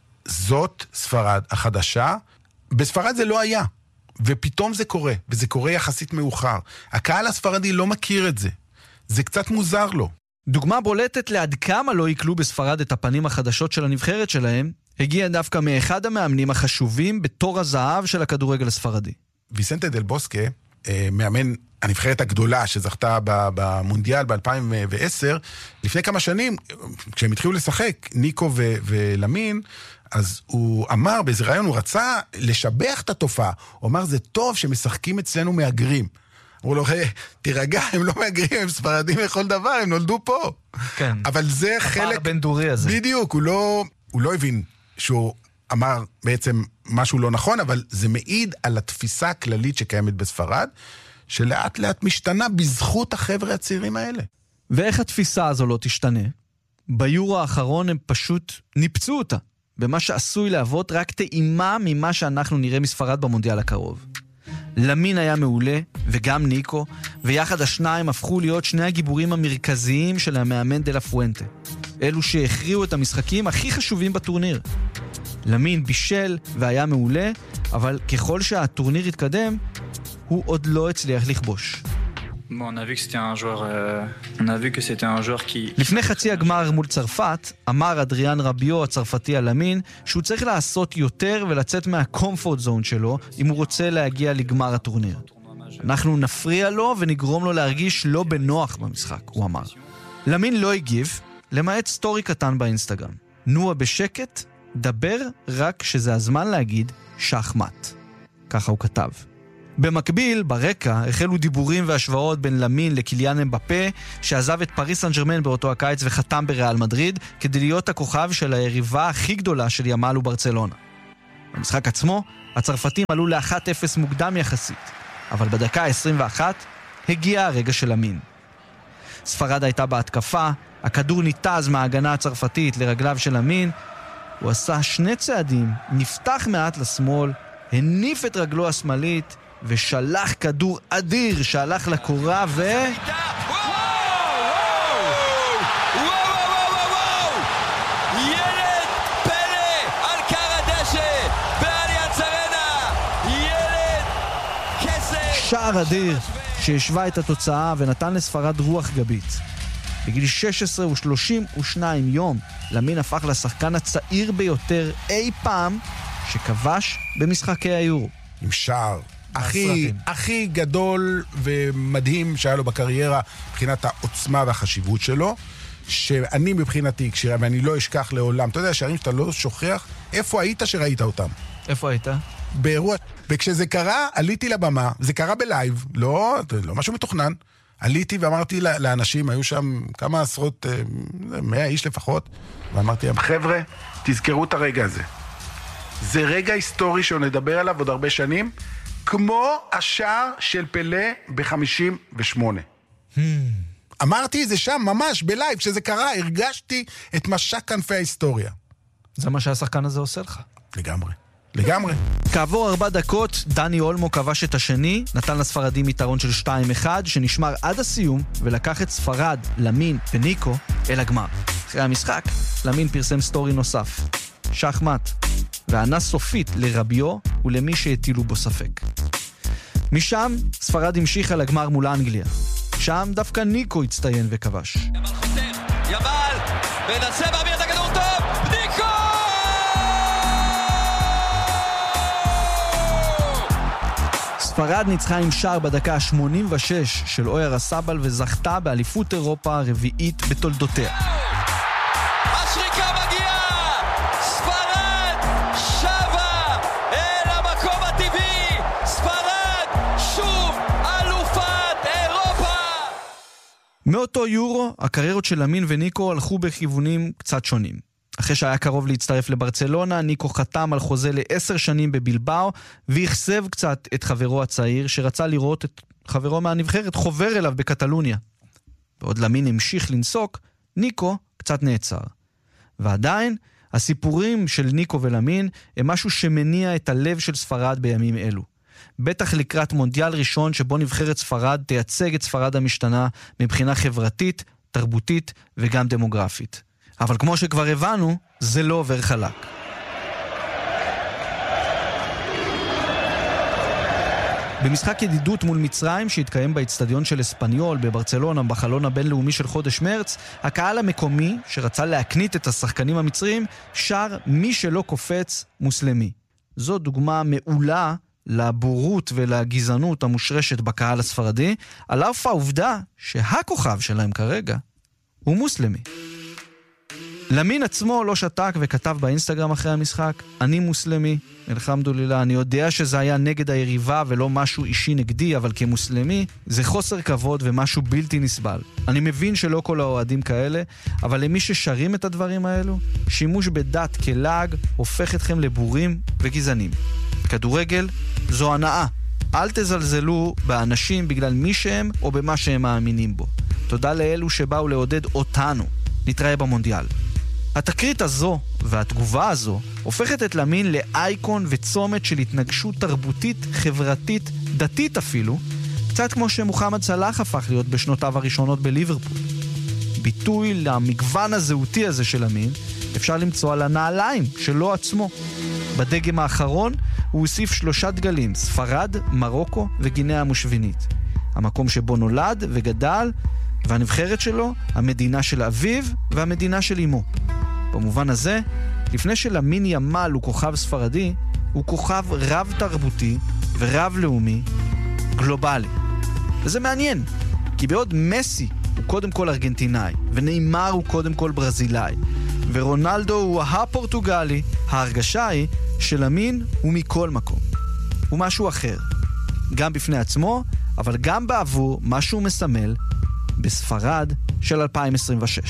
זאת ספרד החדשה. בספרד זה לא היה. ופתאום זה קורה, וזה קורה יחסית מאוחר. הקהל הספרדי לא מכיר את זה. זה קצת מוזר לו. דוגמה בולטת לעד כמה לא יקלו בספרד את הפנים החדשות של הנבחרת שלהם, הגיע דווקא מאחד המאמנים החשובים בתור הזהב של הכדורגל הספרדי. ויסנטה דל בוסקה, מאמן הנבחרת הגדולה שזכתה במונדיאל ב-אלפיים ועשר, לפני כמה שנים, כשהם התחילו לשחק, ניקו ו- ולמין, אז הוא אמר, באיזה רעיון, הוא רצה לשבח את התופעה. הוא אמר, זה טוב שמשחקים אצלנו מהגרים. אמרו לו, תירגע, הם לא מהגרים, הם ספרדים לכל דבר, הם נולדו פה. כן. אבל זה חלק... הפער בין דורי הזה. בדיוק, הוא לא, הוא לא הבין שהוא אמר בעצם משהו לא נכון, אבל זה מעיד על התפיסה הכללית שקיימת בספרד, שלאט לאט משתנה בזכות החבר'ה הצעירים האלה. ואיך התפיסה הזו לא תשתנה? ביורו האחרון הם פשוט ניפצו אותה. במה שעשוי להוות רק טעימה ממה שאנחנו נראה מספרד במונדיאל הקרוב. למין היה מעולה, וגם ניקו, ויחד השניים הפכו להיות שני הגיבורים המרכזיים של המאמן דלה פואנטה. אלו שהכריעו את המשחקים הכי חשובים בטורניר. למין בישל והיה מעולה, אבל ככל שהטורניר התקדם, הוא עוד לא הצליח לכבוש. לפני חצי הגמר מול צרפת, אמר אדריאן רביו הצרפתי על למין שהוא צריך לעשות יותר ולצאת מהקומפורט זון שלו אם הוא רוצה להגיע לגמר הטורניר. אנחנו נפריע לו ונגרום לו להרגיש לא בנוח במשחק, הוא אמר. למין לא הגיב, למעט סטורי קטן באינסטגרם. נוע בשקט, דבר רק כשזה הזמן להגיד שחמט. ככה הוא כתב. במקביל, ברקע, החלו דיבורים והשוואות בין למין לקיליאן אמבפה, שעזב את פריס סן ז'רמן באותו הקיץ וחתם בריאל מדריד, כדי להיות הכוכב של היריבה הכי גדולה של ימל וברצלונה. במשחק עצמו, הצרפתים עלו ל-אחת אפס מוקדם יחסית, אבל בדקה ה-עשרים ואחת הגיע הרגע של אמין. ספרד הייתה בהתקפה, הכדור ניתז מההגנה הצרפתית לרגליו של אמין, הוא עשה שני צעדים, נפתח מעט לשמאל, הניף את רגלו השמאלית ושלח כדור אדיר שהלך לקורה ו... ילד פלא על קר הדשא באליאנס ארנה, ילד כסף, שער אדיר שהשווה את התוצאה ונתן לספרד רוח גבית. בגיל שש עשרה ושלושים ושניים יום, למין הפך לשחקן הצעיר ביותר אי פעם שכבש במשחקי היורו. עם שער הכי, הכי גדול ומדהים שהיה לו בקריירה מבחינת העוצמה והחשיבות שלו, שאני מבחינתי, כשרה, ואני לא אשכח לעולם, אתה יודע, שערים שאתה לא שוכח, איפה היית שראית אותם? איפה היית? באירוע, וכשזה קרה, עליתי לבמה, זה קרה בלייב, לא, לא משהו מתוכנן, עליתי ואמרתי לאנשים, היו שם כמה עשרות, מאה איש לפחות, ואמרתי להם, חבר'ה, תזכרו את הרגע הזה. זה רגע היסטורי שנדבר עליו עוד הרבה שנים, כמו השער של פלה ב-חמישים ושמונה. אמרתי, זה שם ממש בלייב, כשזה קרה, הרגשתי את משק כנפי ההיסטוריה. זה מה שהשחקן הזה עושה לך. לגמרי. לגמרי. כעבור ארבע דקות, דני אולמו כבש את השני, נתן לספרדים יתרון של שתיים אחד, שנשמר עד הסיום, ולקח את ספרד, למין וניקו אל הגמר. אחרי המשחק, למין פרסם סטורי נוסף. שחמט. וענה סופית לרביו ולמי שהטילו בו ספק. משם, ספרד המשיכה לגמר מול אנגליה. שם דווקא ניקו הצטיין וכבש. יבל חותם, יבל, מנסה מעביר את הכדור טוב, ניקו! ספרד ניצחה עם שער בדקה ה-שמונים ושש של אויר הסבל וזכתה באליפות אירופה הרביעית בתולדותיה. השריקה מגיעה! ספרד שבה אל המקום הטבעי! ספרד שוב אלופת אירופה! מאותו יורו, הקריירות של למין וניקו הלכו בכיוונים קצת שונים. אחרי שהיה קרוב להצטרף לברצלונה, ניקו חתם על חוזה לעשר שנים בבילבאו, והחסב קצת את חברו הצעיר, שרצה לראות את חברו מהנבחרת חובר אליו בקטלוניה. ועוד למין המשיך לנסוק, ניקו קצת נעצר. ועדיין, הסיפורים של ניקו ולמין הם משהו שמניע את הלב של ספרד בימים אלו. בטח לקראת מונדיאל ראשון שבו נבחרת ספרד תייצג את ספרד המשתנה מבחינה חברתית, תרבותית וגם דמוגרפית. אבל כמו שכבר הבנו, זה לא עובר חלק. במשחק ידידות מול מצרים שהתקיים באצטדיון של אספניול בברצלונה בחלון הבינלאומי של חודש מרץ, הקהל המקומי שרצה להקנית את השחקנים המצרים שר מי שלא קופץ מוסלמי. זו דוגמה מעולה לבורות ולגזענות המושרשת בקהל הספרדי, על אף העובדה שהכוכב שלהם כרגע הוא מוסלמי. למין עצמו לא שתק וכתב באינסטגרם אחרי המשחק, אני מוסלמי, אלחמדולילה, אני יודע שזה היה נגד היריבה ולא משהו אישי נגדי, אבל כמוסלמי זה חוסר כבוד ומשהו בלתי נסבל. אני מבין שלא כל האוהדים כאלה, אבל למי ששרים את הדברים האלו, שימוש בדת כלאג הופך אתכם לבורים וגזענים. כדורגל זו הנאה. אל תזלזלו באנשים בגלל מי שהם או במה שהם מאמינים בו. תודה לאלו שבאו לעודד אותנו. נתראה במונדיאל. התקרית הזו והתגובה הזו הופכת את למין לאייקון וצומת של התנגשות תרבותית, חברתית, דתית אפילו, קצת כמו שמוחמד סלאח הפך להיות בשנותיו הראשונות בליברפול. ביטוי למגוון הזהותי הזה של למין אפשר למצוא על הנעליים שלו עצמו. בדגם האחרון הוא הוסיף שלושה דגלים, ספרד, מרוקו וגינאה המושבינית. המקום שבו נולד וגדל, והנבחרת שלו, המדינה של אביו והמדינה של אמו. במובן הזה, לפני שלמין ימל הוא כוכב ספרדי, הוא כוכב רב תרבותי ורב לאומי גלובלי. וזה מעניין, כי בעוד מסי הוא קודם כל ארגנטינאי, וניימר הוא קודם כל ברזילאי, ורונלדו הוא הפורטוגלי, ההרגשה היא שלמין הוא מכל מקום. הוא משהו אחר, גם בפני עצמו, אבל גם בעבור מה שהוא מסמל בספרד של אלפיים עשרים ושש.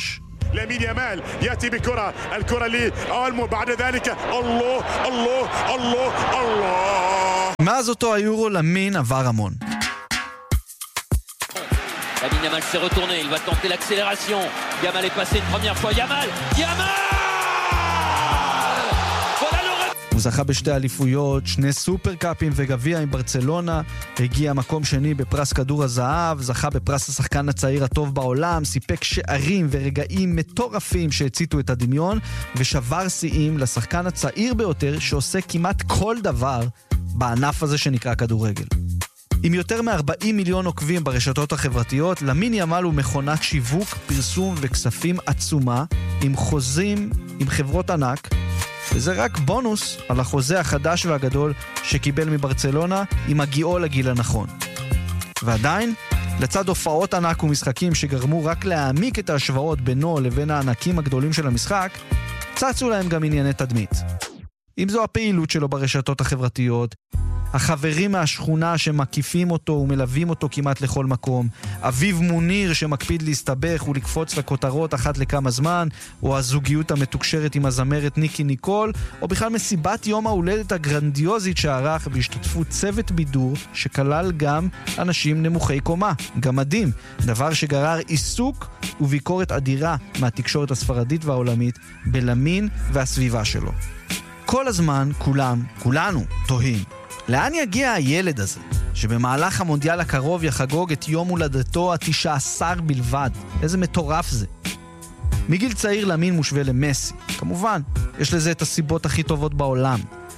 لامين يامال ياتي بكره الكره لي اولمو بعد ذلك الله الله الله الله. מאז אותו היורו למין עבר המון. Lamine Yamal s'est retourné, il va tenter l'accélération. Yamal est passé une première fois. Yamal, Yamal! הוא זכה בשתי אליפויות, שני סופר קאפים וגביע עם ברצלונה, הגיע מקום שני בפרס כדור הזהב, זכה בפרס השחקן הצעיר הטוב בעולם, סיפק שערים ורגעים מטורפים שהציתו את הדמיון, ושבר שיאים לשחקן הצעיר ביותר שעושה כמעט כל דבר בענף הזה שנקרא כדורגל. עם יותר מ-ארבעים מיליון עוקבים ברשתות החברתיות, למין ימל הוא מכונת שיווק, פרסום וכספים עצומה, עם חוזים, עם חברות ענק, וזה רק בונוס על החוזה החדש והגדול שקיבל מברצלונה עם הגיעו לגיל הנכון. ועדיין, לצד הופעות ענק ומשחקים שגרמו רק להעמיק את ההשוואות בינו לבין הענקים הגדולים של המשחק, צצו להם גם ענייני תדמית. אם זו הפעילות שלו ברשתות החברתיות, החברים מהשכונה שמקיפים אותו ומלווים אותו כמעט לכל מקום, אביב מוניר שמקפיד להסתבך ולקפוץ לכותרות אחת לכמה זמן, או הזוגיות המתוקשרת עם הזמרת ניקי ניקול, או בכלל מסיבת יום ההולדת הגרנדיוזית שערך בהשתתפות צוות בידור שכלל גם אנשים נמוכי קומה, גמדים, דבר שגרר עיסוק וביקורת אדירה מהתקשורת הספרדית והעולמית בלמין והסביבה שלו. כל הזמן כולם, כולנו, תוהים. לאן יגיע הילד הזה, שבמהלך המונדיאל הקרוב יחגוג את יום הולדתו ה-תשע עשרה בלבד? איזה מטורף זה. מגיל צעיר למין מושווה למסי. כמובן, יש לזה את הסיבות הכי טובות בעולם.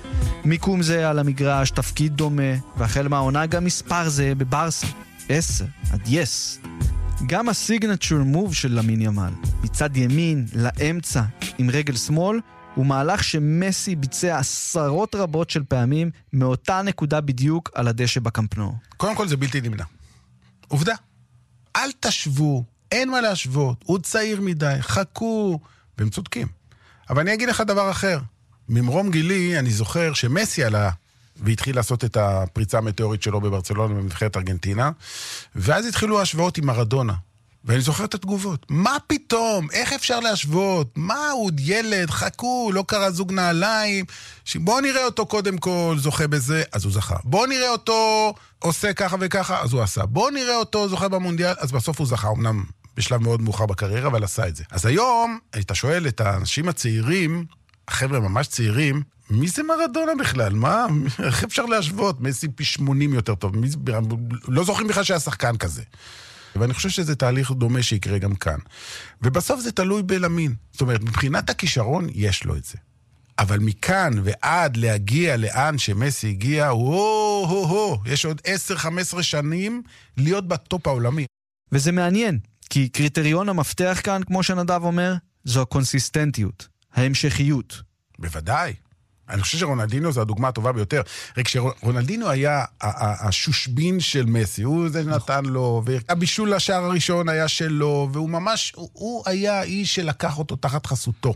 מיקום זה על המגרש, תפקיד דומה, והחל מהעונה גם מספר זה בברסה. עשר, עד יס. גם הסיגנצ'ר מוב של למין ימל, מצד ימין לאמצע עם רגל שמאל, הוא מהלך שמסי ביצע עשרות רבות של פעמים מאותה נקודה בדיוק על הדשא בקמפנו. קודם כל זה בלתי נמנע. עובדה. אל תשוו, אין מה להשוות, הוא צעיר מדי, חכו, והם צודקים. אבל אני אגיד לך דבר אחר. ממרום גילי אני זוכר שמסי עלה והתחיל לעשות את הפריצה המטאורית שלו בברצלונה בנבחרת ארגנטינה, ואז התחילו ההשוואות עם מרדונה. ואני זוכר את התגובות. מה פתאום? איך אפשר להשוות? מה, הוא ילד, חכו, לא קרא זוג נעליים. בואו נראה אותו קודם כל זוכה בזה, אז הוא זכה. בואו נראה אותו עושה ככה וככה, אז הוא עשה. בואו נראה אותו זוכה במונדיאל, אז בסוף הוא זכה. אמנם בשלב מאוד מאוחר בקריירה, אבל עשה את זה. אז היום, אתה שואל את האנשים הצעירים, החבר'ה ממש צעירים, מי זה מרדונה בכלל? מה? איך אפשר להשוות? מסי פי שמונים יותר טוב. מי... לא זוכרים בכלל שהיה שחקן כזה. ואני חושב שזה תהליך דומה שיקרה גם כאן. ובסוף זה תלוי בלמין. זאת אומרת, מבחינת הכישרון, יש לו את זה. אבל מכאן ועד להגיע לאן שמסי הגיע, הו, הו, הו, יש עוד עשר חמש עשרה שנים להיות בטופ העולמי. וזה מעניין, כי קריטריון המפתח כאן, כמו שנדב אומר, זו הקונסיסטנטיות, ההמשכיות. בוודאי. אני חושב שרונלדינו זו הדוגמה הטובה ביותר. רק שרונלדינו היה השושבין של מסי, הוא זה נתן לו, והבישול לשער הראשון היה שלו, והוא ממש, הוא היה האיש שלקח אותו תחת חסותו.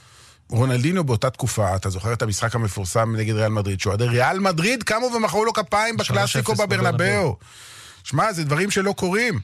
רונלדינו באותה תקופה, אתה זוכר את המשחק המפורסם נגד ריאל מדריד, שהוא עדי ריאל מדריד קמו ומחאו לו כפיים בקלאסיקו בברנבאו. שמע, זה דברים שלא קורים.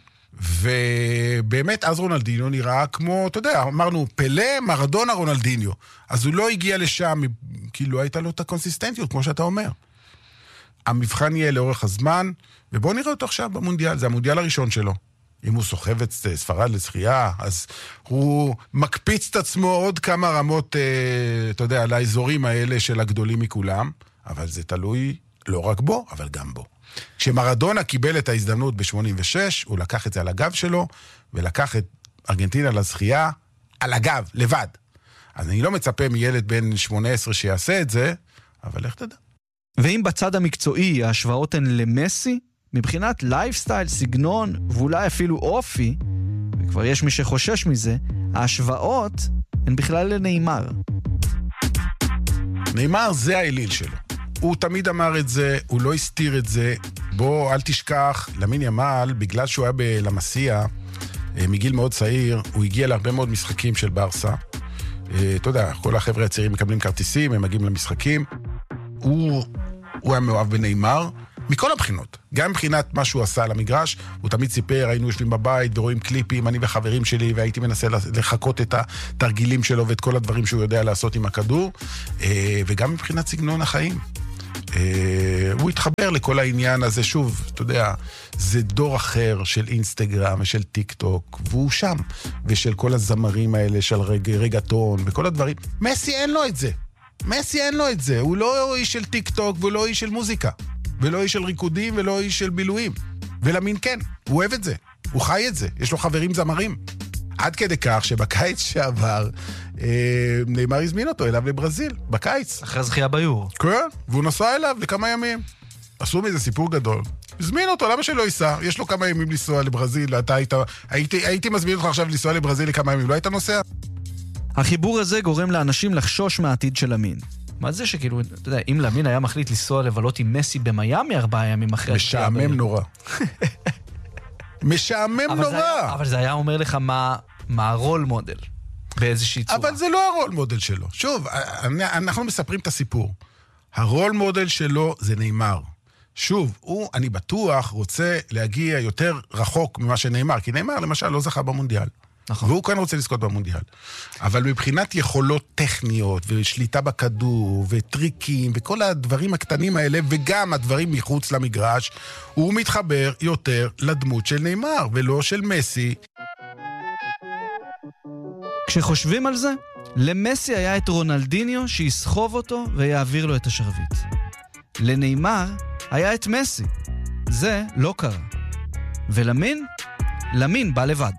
ובאמת אז רונלדינו נראה כמו, אתה יודע, אמרנו פלה, מרדונה, רונלדיניו. אז הוא לא הגיע לשם, כאילו הייתה לו את הקונסיסטנטיות, כמו שאתה אומר. המבחן יהיה לאורך הזמן, ובואו נראה אותו עכשיו במונדיאל, זה המונדיאל הראשון שלו. אם הוא סוחב את ספרד לשחייה, אז הוא מקפיץ את עצמו עוד כמה רמות, אתה יודע, לאזורים האלה של הגדולים מכולם, אבל זה תלוי לא רק בו, אבל גם בו. כשמרדונה קיבל את ההזדמנות ב-שמונים ושש, הוא לקח את זה על הגב שלו, ולקח את ארגנטינה לשחייה על הגב, לבד. אז אני לא מצפה מילד בן שמונה עשרה שיעשה את זה, אבל איך תדע? ואם בצד המקצועי ההשוואות הן למסי, מבחינת לייפסטייל, סגנון, ואולי אפילו אופי, וכבר יש מי שחושש מזה, ההשוואות הן בכלל לניימר. ניימר זה האליל שלו. הוא תמיד אמר את זה, הוא לא הסתיר את זה. בוא, אל תשכח, למין ימל, בגלל שהוא היה בלמסיה, מגיל מאוד צעיר, הוא הגיע להרבה מאוד משחקים של ברסה. אתה יודע, כל החבר'ה הצעירים מקבלים כרטיסים, הם מגיעים למשחקים. הוא, הוא היה מאוהב בניימר, מכל הבחינות. גם מבחינת מה שהוא עשה על המגרש, הוא תמיד סיפר, היינו יושבים בבית ורואים קליפים, אני וחברים שלי, והייתי מנסה לחכות את התרגילים שלו ואת כל הדברים שהוא יודע לעשות עם הכדור, וגם מבחינת סגנון החיים. הוא התחבר לכל העניין הזה, שוב, אתה יודע, זה דור אחר של אינסטגרם ושל טיק טוק, והוא שם, ושל כל הזמרים האלה של רג, רגטון וכל הדברים. מסי אין לו את זה. מסי אין לו את זה. הוא לא איש של טיק טוק והוא לא איש של מוזיקה. ולא איש של ריקודים ולא איש של בילויים. ולמין כן, הוא אוהב את זה. הוא חי את זה. יש לו חברים זמרים. עד כדי כך שבקיץ שעבר, אה, ניימר הזמין אותו אליו לברזיל, בקיץ. אחרי זכייה ביורו. כן, והוא נסע אליו לכמה ימים. עשו מזה סיפור גדול. הזמין אותו, למה שלא ייסע? יש לו כמה ימים לנסוע לברזיל, אתה היית, הייתי, הייתי מזמין אותך עכשיו לנסוע לברזיל לכמה ימים, לא היית נוסע? החיבור הזה גורם לאנשים לחשוש מהעתיד של למין. מה זה שכאילו, אתה יודע, אם למין היה מחליט לנסוע לבלות עם מסי במיימי ארבעה ימים אחרי... משעמם נורא. משעמם אבל נורא. זה היה, אבל זה היה אומר לך מה, מה הרול מודל, באיזושהי צורה. אבל זה לא הרול מודל שלו. שוב, אנחנו מספרים את הסיפור. הרול מודל שלו זה ניימר. שוב, הוא, אני בטוח, רוצה להגיע יותר רחוק ממה שניימר, כי ניימר למשל לא זכה במונדיאל. נכון. והוא כאן רוצה לזכות במונדיאל. אבל מבחינת יכולות טכניות, ושליטה בכדור, וטריקים, וכל הדברים הקטנים האלה, וגם הדברים מחוץ למגרש, הוא מתחבר יותר לדמות של ניימר, ולא של מסי. כשחושבים על זה, למסי היה את רונלדיניו שיסחוב אותו ויעביר לו את השרביט. לניימר היה את מסי. זה לא קרה. ולמין? למין בא לבד.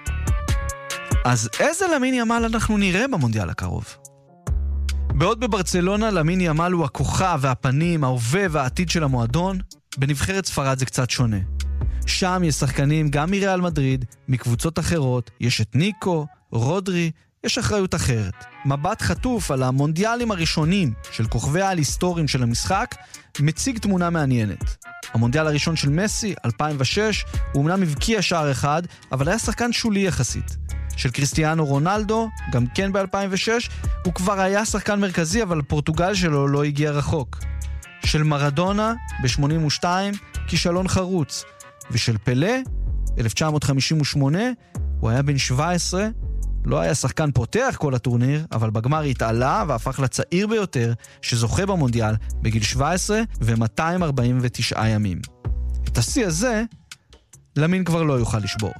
אז איזה למין ימל אנחנו נראה במונדיאל הקרוב? בעוד בברצלונה למין ימל הוא הכוכב והפנים, ההווה והעתיד של המועדון, בנבחרת ספרד זה קצת שונה. שם יש שחקנים גם מריאל מדריד, מקבוצות אחרות, יש את ניקו, רודרי, יש אחריות אחרת. מבט חטוף על המונדיאלים הראשונים של כוכבי העל היסטוריים של המשחק, מציג תמונה מעניינת. המונדיאל הראשון של מסי, אלפיים ושש, הוא אמנם הבקיע שער אחד, אבל היה שחקן שולי יחסית. של קריסטיאנו רונלדו, גם כן ב-אלפיים ושש, הוא כבר היה שחקן מרכזי, אבל פורטוגל שלו לא הגיע רחוק. של מרדונה, ב-שמונים ושתיים, כישלון חרוץ. ושל פלה, אלף תשע מאות חמישים ושמונה, הוא היה בן שבע עשרה, לא היה שחקן פותח כל הטורניר, אבל בגמר התעלה והפך לצעיר ביותר שזוכה במונדיאל בגיל שבע עשרה ו-מאתיים ארבעים ותשעה ימים. את השיא הזה, למין כבר לא יוכל לשבור.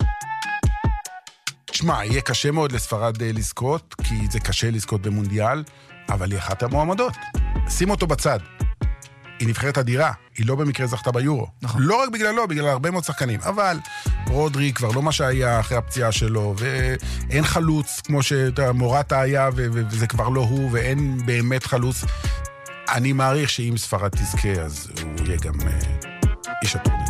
תשמע, יהיה קשה מאוד לספרד לזכות, כי זה קשה לזכות במונדיאל, אבל היא אחת המועמדות. שים אותו בצד. היא נבחרת אדירה, היא לא במקרה זכתה ביורו. נכון. לא רק בגללו, בגלל הרבה מאוד שחקנים. אבל רודרי כבר לא מה שהיה אחרי הפציעה שלו, ואין חלוץ כמו שמורטה היה, וזה כבר לא הוא, ואין באמת חלוץ. אני מעריך שאם ספרד תזכה, אז הוא יהיה גם איש הטורניר.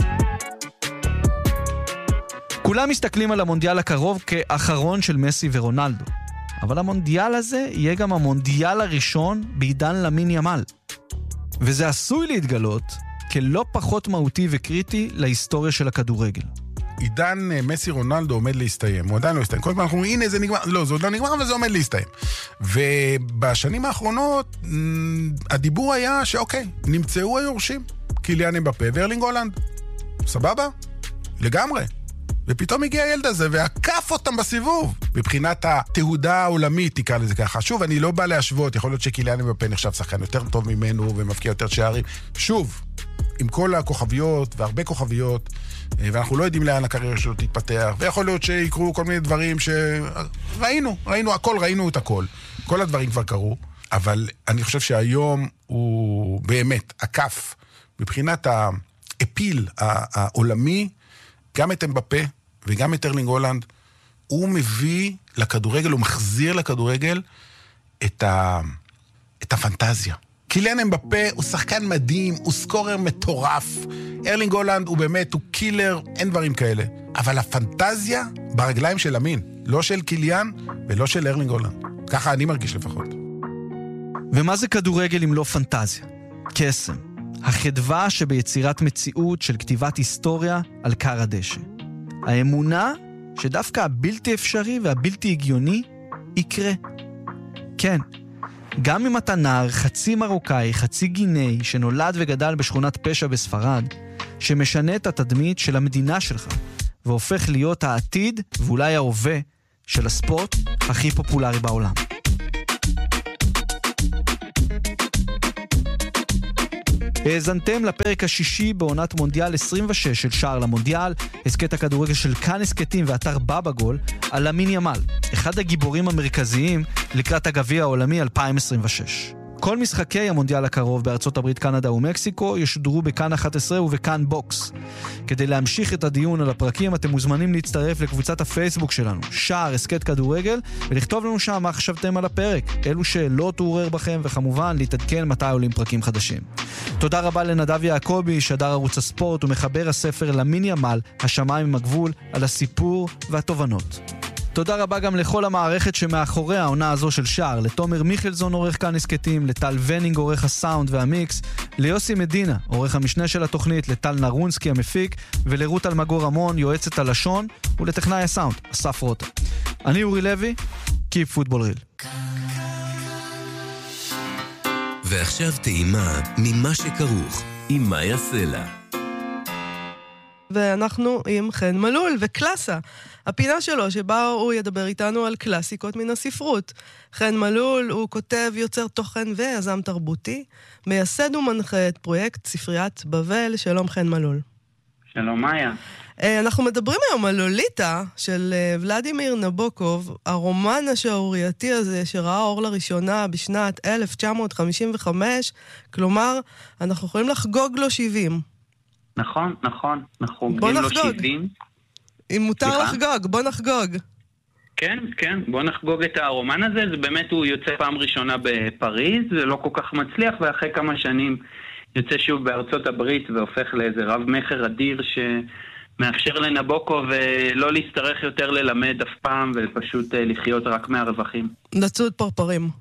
כולם מסתכלים על המונדיאל הקרוב כאחרון של מסי ורונלדו. אבל המונדיאל הזה יהיה גם המונדיאל הראשון בעידן למין ימל. וזה עשוי להתגלות כלא פחות מהותי וקריטי להיסטוריה של הכדורגל. עידן מסי רונלדו עומד להסתיים, הוא עדיין לא הסתיים. כל פעם אנחנו אומרים, הנה זה נגמר, לא, זה עוד לא נגמר, אבל זה עומד להסתיים. ובשנים האחרונות, הדיבור היה שאוקיי, נמצאו היורשים, קיליאן אמבפה וארלינג הולנד. סבבה? לגמרי. ופתאום הגיע הילד הזה ועקף אותם בסיבוב. מבחינת התהודה העולמית, תקרא לזה ככה. שוב, אני לא בא להשוות, יכול להיות שקיליאן אמבפה נחשב שחקן יותר טוב ממנו ומפקיע יותר שערים. שוב, עם כל הכוכביות והרבה כוכביות, ואנחנו לא יודעים לאן הקריירה שלו תתפתח, ויכול להיות שיקרו כל מיני דברים שראינו, ראינו הכל, ראינו את הכל. כל הדברים כבר קרו, אבל אני חושב שהיום הוא באמת עקף, מבחינת האפיל העולמי, גם את אמבפה וגם את ארלינג הולנד, הוא מביא לכדורגל, הוא מחזיר לכדורגל את, ה... את הפנטזיה. קיליאן אמבפה הוא שחקן מדהים, הוא סקורר מטורף. ארלינג הולנד הוא באמת, הוא קילר, אין דברים כאלה. אבל הפנטזיה ברגליים של אמין, לא של קיליאן ולא של ארלינג הולנד. ככה אני מרגיש לפחות. ומה זה כדורגל אם לא פנטזיה? קסם. החדווה שביצירת מציאות של כתיבת היסטוריה על קר הדשא. האמונה שדווקא הבלתי אפשרי והבלתי הגיוני יקרה. כן, גם אם אתה נער חצי מרוקאי, חצי גיני, שנולד וגדל בשכונת פשע בספרד, שמשנה את התדמית של המדינה שלך, והופך להיות העתיד ואולי ההווה של הספורט הכי פופולרי בעולם. האזנתם לפרק השישי בעונת מונדיאל עשרים ושש של שער למונדיאל, הסקט הכדורגל של כאן הסקטים ואתר בבא גול, על למין ימל, אחד הגיבורים המרכזיים לקראת הגביע העולמי אלפיים עשרים ושש. כל משחקי המונדיאל הקרוב בארצות הברית, קנדה ומקסיקו ישודרו בכאן אחת עשרה ובכאן בוקס. כדי להמשיך את הדיון על הפרקים אתם מוזמנים להצטרף לקבוצת הפייסבוק שלנו, שער הסקט כדורגל, ולכתוב לנו שם מה חשבתם על הפרק, אילו שאלות עורר בכם, וכמובן להתעדכן מתי עולים פרקים חדשים. תודה רבה לנדב יעקבי, שדר ערוץ הספורט ומחבר הספר למין ימל, השמיים עם הגבול, על הסיפור והתובנות. תודה רבה גם לכל המערכת שמאחורי העונה הזו של שער, לתומר מיכלזון עורך כאן הסקטים, לטל ונינג עורך הסאונד והמיקס, ליוסי מדינה עורך המשנה של התוכנית, לטל נרונסקי המפיק, ולרות אלמגור המון יועצת הלשון, ולטכנאי הסאונד אסף רוטה. אני אורי לוי, Keep Football Real. ועכשיו טעימה ממה שכרוך עם מאיה סלע. ואנחנו עם חן מלול וקלאסה, הפינה שלו שבה הוא ידבר איתנו על קלאסיקות מן הספרות. חן מלול הוא כותב, יוצר תוכן ויזם תרבותי, מייסד ומנחה את פרויקט ספריית בבל. שלום חן מלול. שלום מאיה. אנחנו מדברים היום על לוליטה של ולדימיר נבוקוב, הרומן השערורייתי הזה שראה אור לראשונה בשנת אלף תשע מאות חמישים וחמש, כלומר אנחנו יכולים לחגוג לו שבעים. נכון, נכון, אנחנו חוגגים לו שבעים. אם מותר לחגוג, בוא נחגוג. כן, כן, בוא נחגוג את הרומן הזה. זה באמת, הוא יוצא פעם ראשונה בפריז, זה לא כל כך מצליח, ואחרי כמה שנים יוצא שוב בארצות הברית והופך לאיזה רב מחר אדיר שמאפשר לנבוקוב לא להצטרך יותר ללמד אף פעם ופשוט לחיות רק מהרווחים. לצוד פרפרים.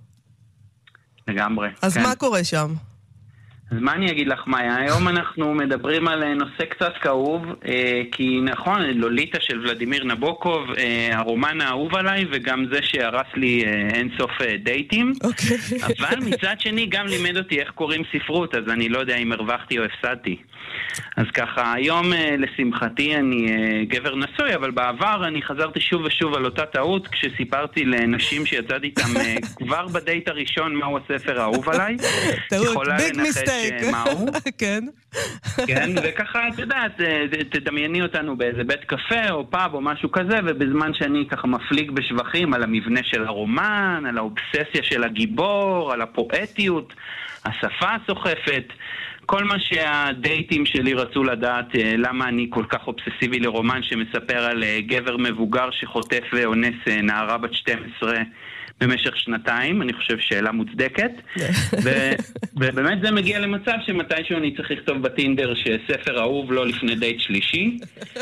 לגמרי. אז כן. מה קורה שם? אז מה אני אגיד לך, מאיה? היום אנחנו מדברים על נושא קצת כאוב, כי נכון, לוליטה של ולדימיר נבוקוב, הרומן האהוב עליי, וגם זה שהרס לי אינסוף דייטים. Okay. אבל מצד שני גם לימד אותי איך קוראים ספרות, אז אני לא יודע אם הרווחתי או הפסדתי. אז ככה, היום לשמחתי אני גבר נשוי, אבל בעבר אני חזרתי שוב ושוב על אותה טעות, כשסיפרתי לנשים שיצאתי איתם כבר בדייט הראשון מהו הספר האהוב עליי. טעות, ביג מיסטייק. מהו. כן. כן, וככה, את יודעת, תדמייני אותנו באיזה בית קפה או פאב או משהו כזה, ובזמן שאני ככה מפליג בשבחים על המבנה של הרומן, על האובססיה של הגיבור, על הפואטיות, השפה הסוחפת, כל מה שהדייטים שלי רצו לדעת, למה אני כל כך אובססיבי לרומן שמספר על גבר מבוגר שחוטף ואונס נערה בת שתים עשרה במשך שנתיים. אני חושב שאלה מוצדקת. ו- ובאמת זה מגיע למצב שמתישהו אני צריך לכתוב בטינדר שספר אהוב לא לפני דייט שלישי.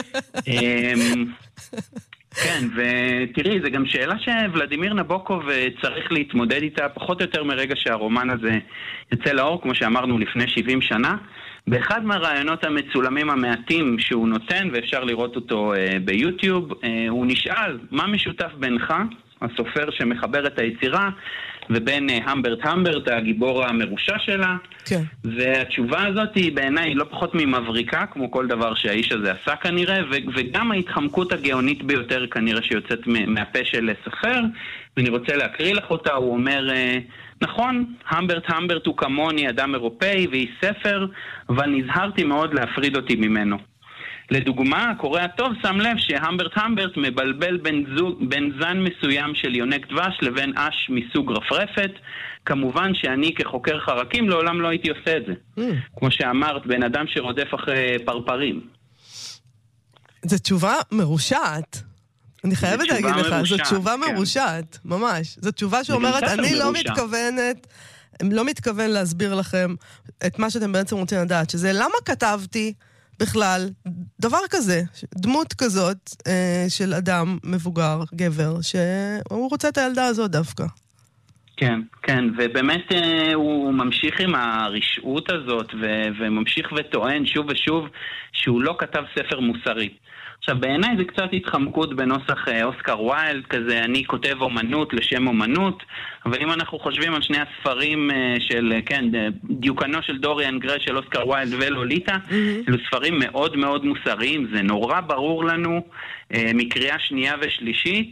כן, ותראי, זה גם שאלה שוולדימיר נבוקוב צריך להתמודד איתה פחות או יותר מרגע שהרומן הזה יצא לאור, כמו שאמרנו לפני שבעים שנה. באחד מהרעיונות המצולמים המעטים שהוא נותן, ואפשר לראות אותו ביוטיוב, הוא נשאל, מה משותף בינך, הסופר שמחבר את היצירה, ובין המברט המברט, הגיבור המרושע שלה. כן. והתשובה הזאת היא בעיניי לא פחות ממבריקה, כמו כל דבר שהאיש הזה עשה כנראה, ו- וגם ההתחמקות הגאונית ביותר כנראה שיוצאת מהפה של סופר, ואני רוצה להקריא לך אותה. הוא אומר, נכון, המברט המברט הוא כמוני אדם אירופאי ואיש ספר, אבל נזהרתי מאוד להפריד אותי ממנו. לדוגמה, הקורא הטוב שם לב שהמברט המברט מבלבל בין, זוג, בין זן מסוים של יונק דבש לבין אש מסוג רפרפת. כמובן שאני כחוקר חרקים לעולם לא הייתי עושה את זה. Mm. כמו שאמרת, בן אדם שרודף אחרי פרפרים. זו תשובה מרושעת. אני חייבת להגיד לך, זו תשובה כן. מרושעת, ממש. זו תשובה שאומרת, אני לא מרושע. מתכוונת, לא מתכוון להסביר לכם את מה שאתם בעצם רוצים לדעת, שזה למה כתבתי בכלל דבר כזה, דמות כזאת אה, של אדם מבוגר, גבר, שהוא רוצה את הילדה הזאת דווקא. כן, כן, ובאמת הוא ממשיך עם הרשעות הזאת, ו- וממשיך וטוען שוב ושוב שהוא לא כתב ספר מוסרי. עכשיו, בעיניי זה קצת התחמקות בנוסח אוסקר ויילד, כזה אני כותב אומנות לשם אומנות, אבל אם אנחנו חושבים על שני הספרים של, כן, דיוקנו של דוריאן גריי של אוסקר ויילד ולוליטה, mm-hmm. אלו ספרים מאוד מאוד מוסריים, זה נורא ברור לנו מקריאה שנייה ושלישית,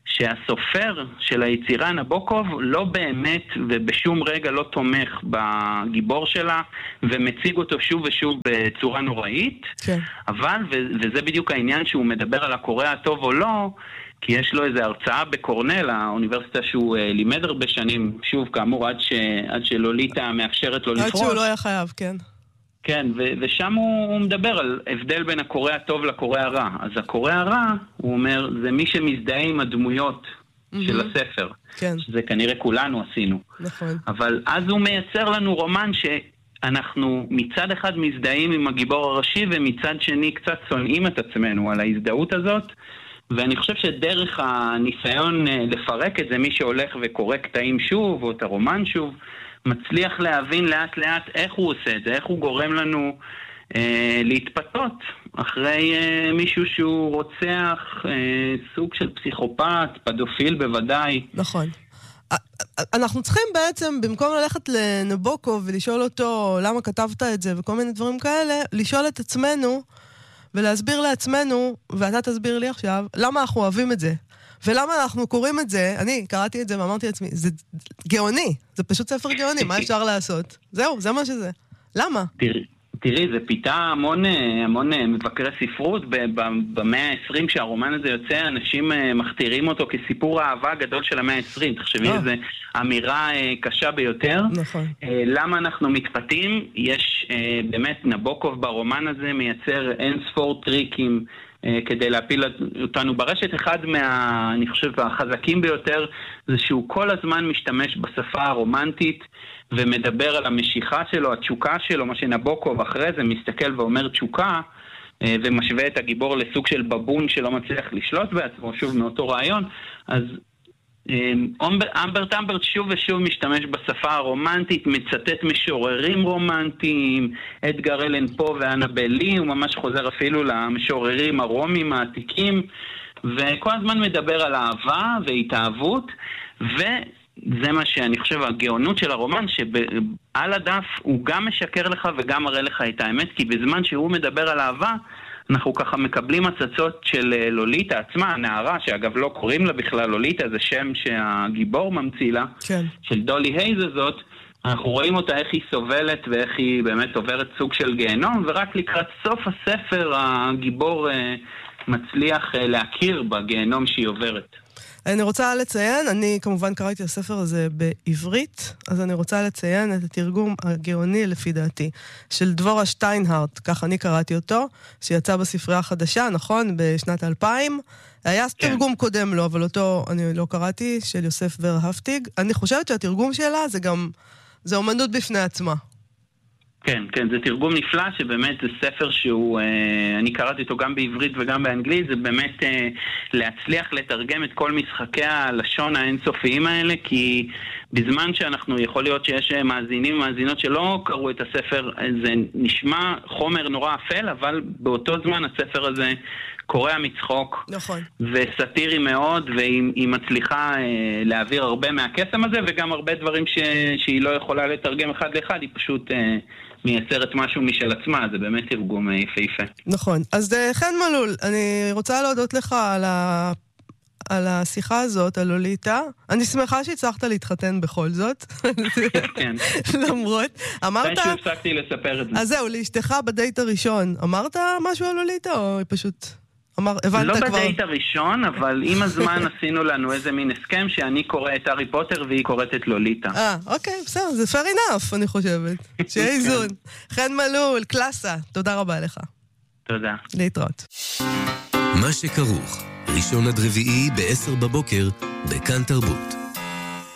שהסופר של היצירה נבוקוב לא באמת ובשום רגע לא תומך בגיבור שלה ומציג אותו שוב ושוב בצורה נוראית, כן. אבל, וזה בדיוק העניין שהוא מדבר על הקורא הטוב או לא, כי יש לו איזו הרצאה בקורנל, האוניברסיטה שהוא לימד הרבה שנים, שוב כאמור עד, ש, עד שלוליטה מאפשרת לו לפרוש. עד שהוא לא היה חייב, כן. כן, ו- ושם הוא, הוא מדבר על הבדל בין הקורא הטוב לקורא הרע. אז הקורא הרע, הוא אומר, זה מי שמזדהה עם הדמויות mm-hmm. של הספר. כן. שזה כנראה כולנו עשינו. נכון. אבל אז הוא מייצר לנו רומן שאנחנו מצד אחד מזדהים עם הגיבור הראשי, ומצד שני קצת שונאים את עצמנו על ההזדהות הזאת. ואני חושב שדרך הניסיון לפרק את זה, מי שהולך וקורא קטעים שוב, או את הרומן שוב, מצליח להבין לאט לאט איך הוא עושה את זה, איך הוא גורם לנו אה, להתפתות אחרי אה, מישהו שהוא רוצח, אה, סוג של פסיכופת, פדופיל בוודאי. נכון. אנחנו צריכים בעצם, במקום ללכת לנבוקוב ולשאול אותו למה כתבת את זה וכל מיני דברים כאלה, לשאול את עצמנו ולהסביר לעצמנו, ואתה תסביר לי עכשיו, למה אנחנו אוהבים את זה. ולמה אנחנו קוראים את זה, אני קראתי את זה ואמרתי לעצמי, זה גאוני, זה פשוט ספר גאוני, מה אפשר לעשות? זהו, זה מה שזה. למה? תראי, תראי, זה פיתה המון, המון מבקרי ספרות, במאה ה-עשרים שהרומן הזה יוצא, אנשים מכתירים אותו כסיפור האהבה הגדול של המאה ה-עשרים, תחשבי, זו אמירה קשה ביותר. נכון. למה אנחנו מתפתים? יש באמת, נבוקוב ברומן הזה מייצר אין ספור טריקים, כדי להפיל אותנו ברשת. אחד מה, אני חושב, החזקים ביותר, זה שהוא כל הזמן משתמש בשפה הרומנטית, ומדבר על המשיכה שלו, התשוקה שלו, מה שנבוקוב אחרי זה מסתכל ואומר תשוקה, ומשווה את הגיבור לסוג של בבון שלא מצליח לשלוט בעצמו, שוב מאותו רעיון. אז אמברט אמברט שוב ושוב משתמש בשפה הרומנטית, מצטט משוררים רומנטיים, אדגר אלן פה ואנבל לי, הוא ממש חוזר אפילו למשוררים הרומים העתיקים, וכל הזמן מדבר על אהבה והתאהבות, וזה מה שאני חושב, הגאונות של הרומן, שעל הדף הוא גם משקר לך וגם מראה לך את האמת, כי בזמן שהוא מדבר על אהבה, אנחנו ככה מקבלים הצצות של לוליטה עצמה, הנערה, שאגב לא קוראים לה בכלל לוליטה, זה שם שהגיבור ממציא לה, כן. של דולי הייז הזאת, אנחנו רואים אותה איך היא סובלת ואיך היא באמת עוברת סוג של גיהנום, ורק לקראת סוף הספר הגיבור מצליח להכיר בגיהנום שהיא עוברת. אני רוצה לציין, אני כמובן קראתי את הספר הזה בעברית, אז אני רוצה לציין את התרגום הגאוני לפי דעתי, של דבורה שטיינהרט, כך אני קראתי אותו, שיצא בספרייה החדשה, נכון, בשנת אלפיים. היה כן. תרגום קודם לו, אבל אותו אני לא קראתי, של יוסף ורהפטיג. אני חושבת שהתרגום שלה זה גם, זה אומנות בפני עצמה. כן, כן, זה תרגום נפלא, שבאמת זה ספר שהוא, אה, אני קראתי אותו גם בעברית וגם באנגלית, זה באמת אה, להצליח לתרגם את כל משחקי הלשון האינסופיים האלה, כי בזמן שאנחנו, יכול להיות שיש מאזינים ומאזינות שלא קראו את הספר, זה נשמע חומר נורא אפל, אבל באותו זמן הספר הזה קורע מצחוק. נכון. וסטירי מאוד, והיא מצליחה אה, להעביר הרבה מהקסם הזה, וגם הרבה דברים ש, שהיא לא יכולה לתרגם אחד לאחד, היא פשוט אה, מייצרת משהו משל עצמה, זה באמת תרגום יפהפה. נכון. אז חן מלול, אני רוצה להודות לך על ה... על השיחה הזאת, על לוליטה. אני שמחה שהצלחת להתחתן בכל זאת. כן. למרות, אמרת... מתי שהפסקתי לספר את זה. אז זהו, לאשתך בדייט הראשון, אמרת משהו על לוליטה, או פשוט... אמר, הבנת לא כבר... בדייט הראשון, אבל עם הזמן עשינו לנו איזה מין הסכם שאני קורא את הארי פוטר והיא קוראת את לוליטה. אה, אוקיי, בסדר, זה fair enough, אני חושבת. שיהיה איזון. חן מלול, קלאסה, תודה רבה לך. תודה. להתראות. מה שכרוך, ראשון עד רביעי ב-עשר בבוקר, בכאן תרבות.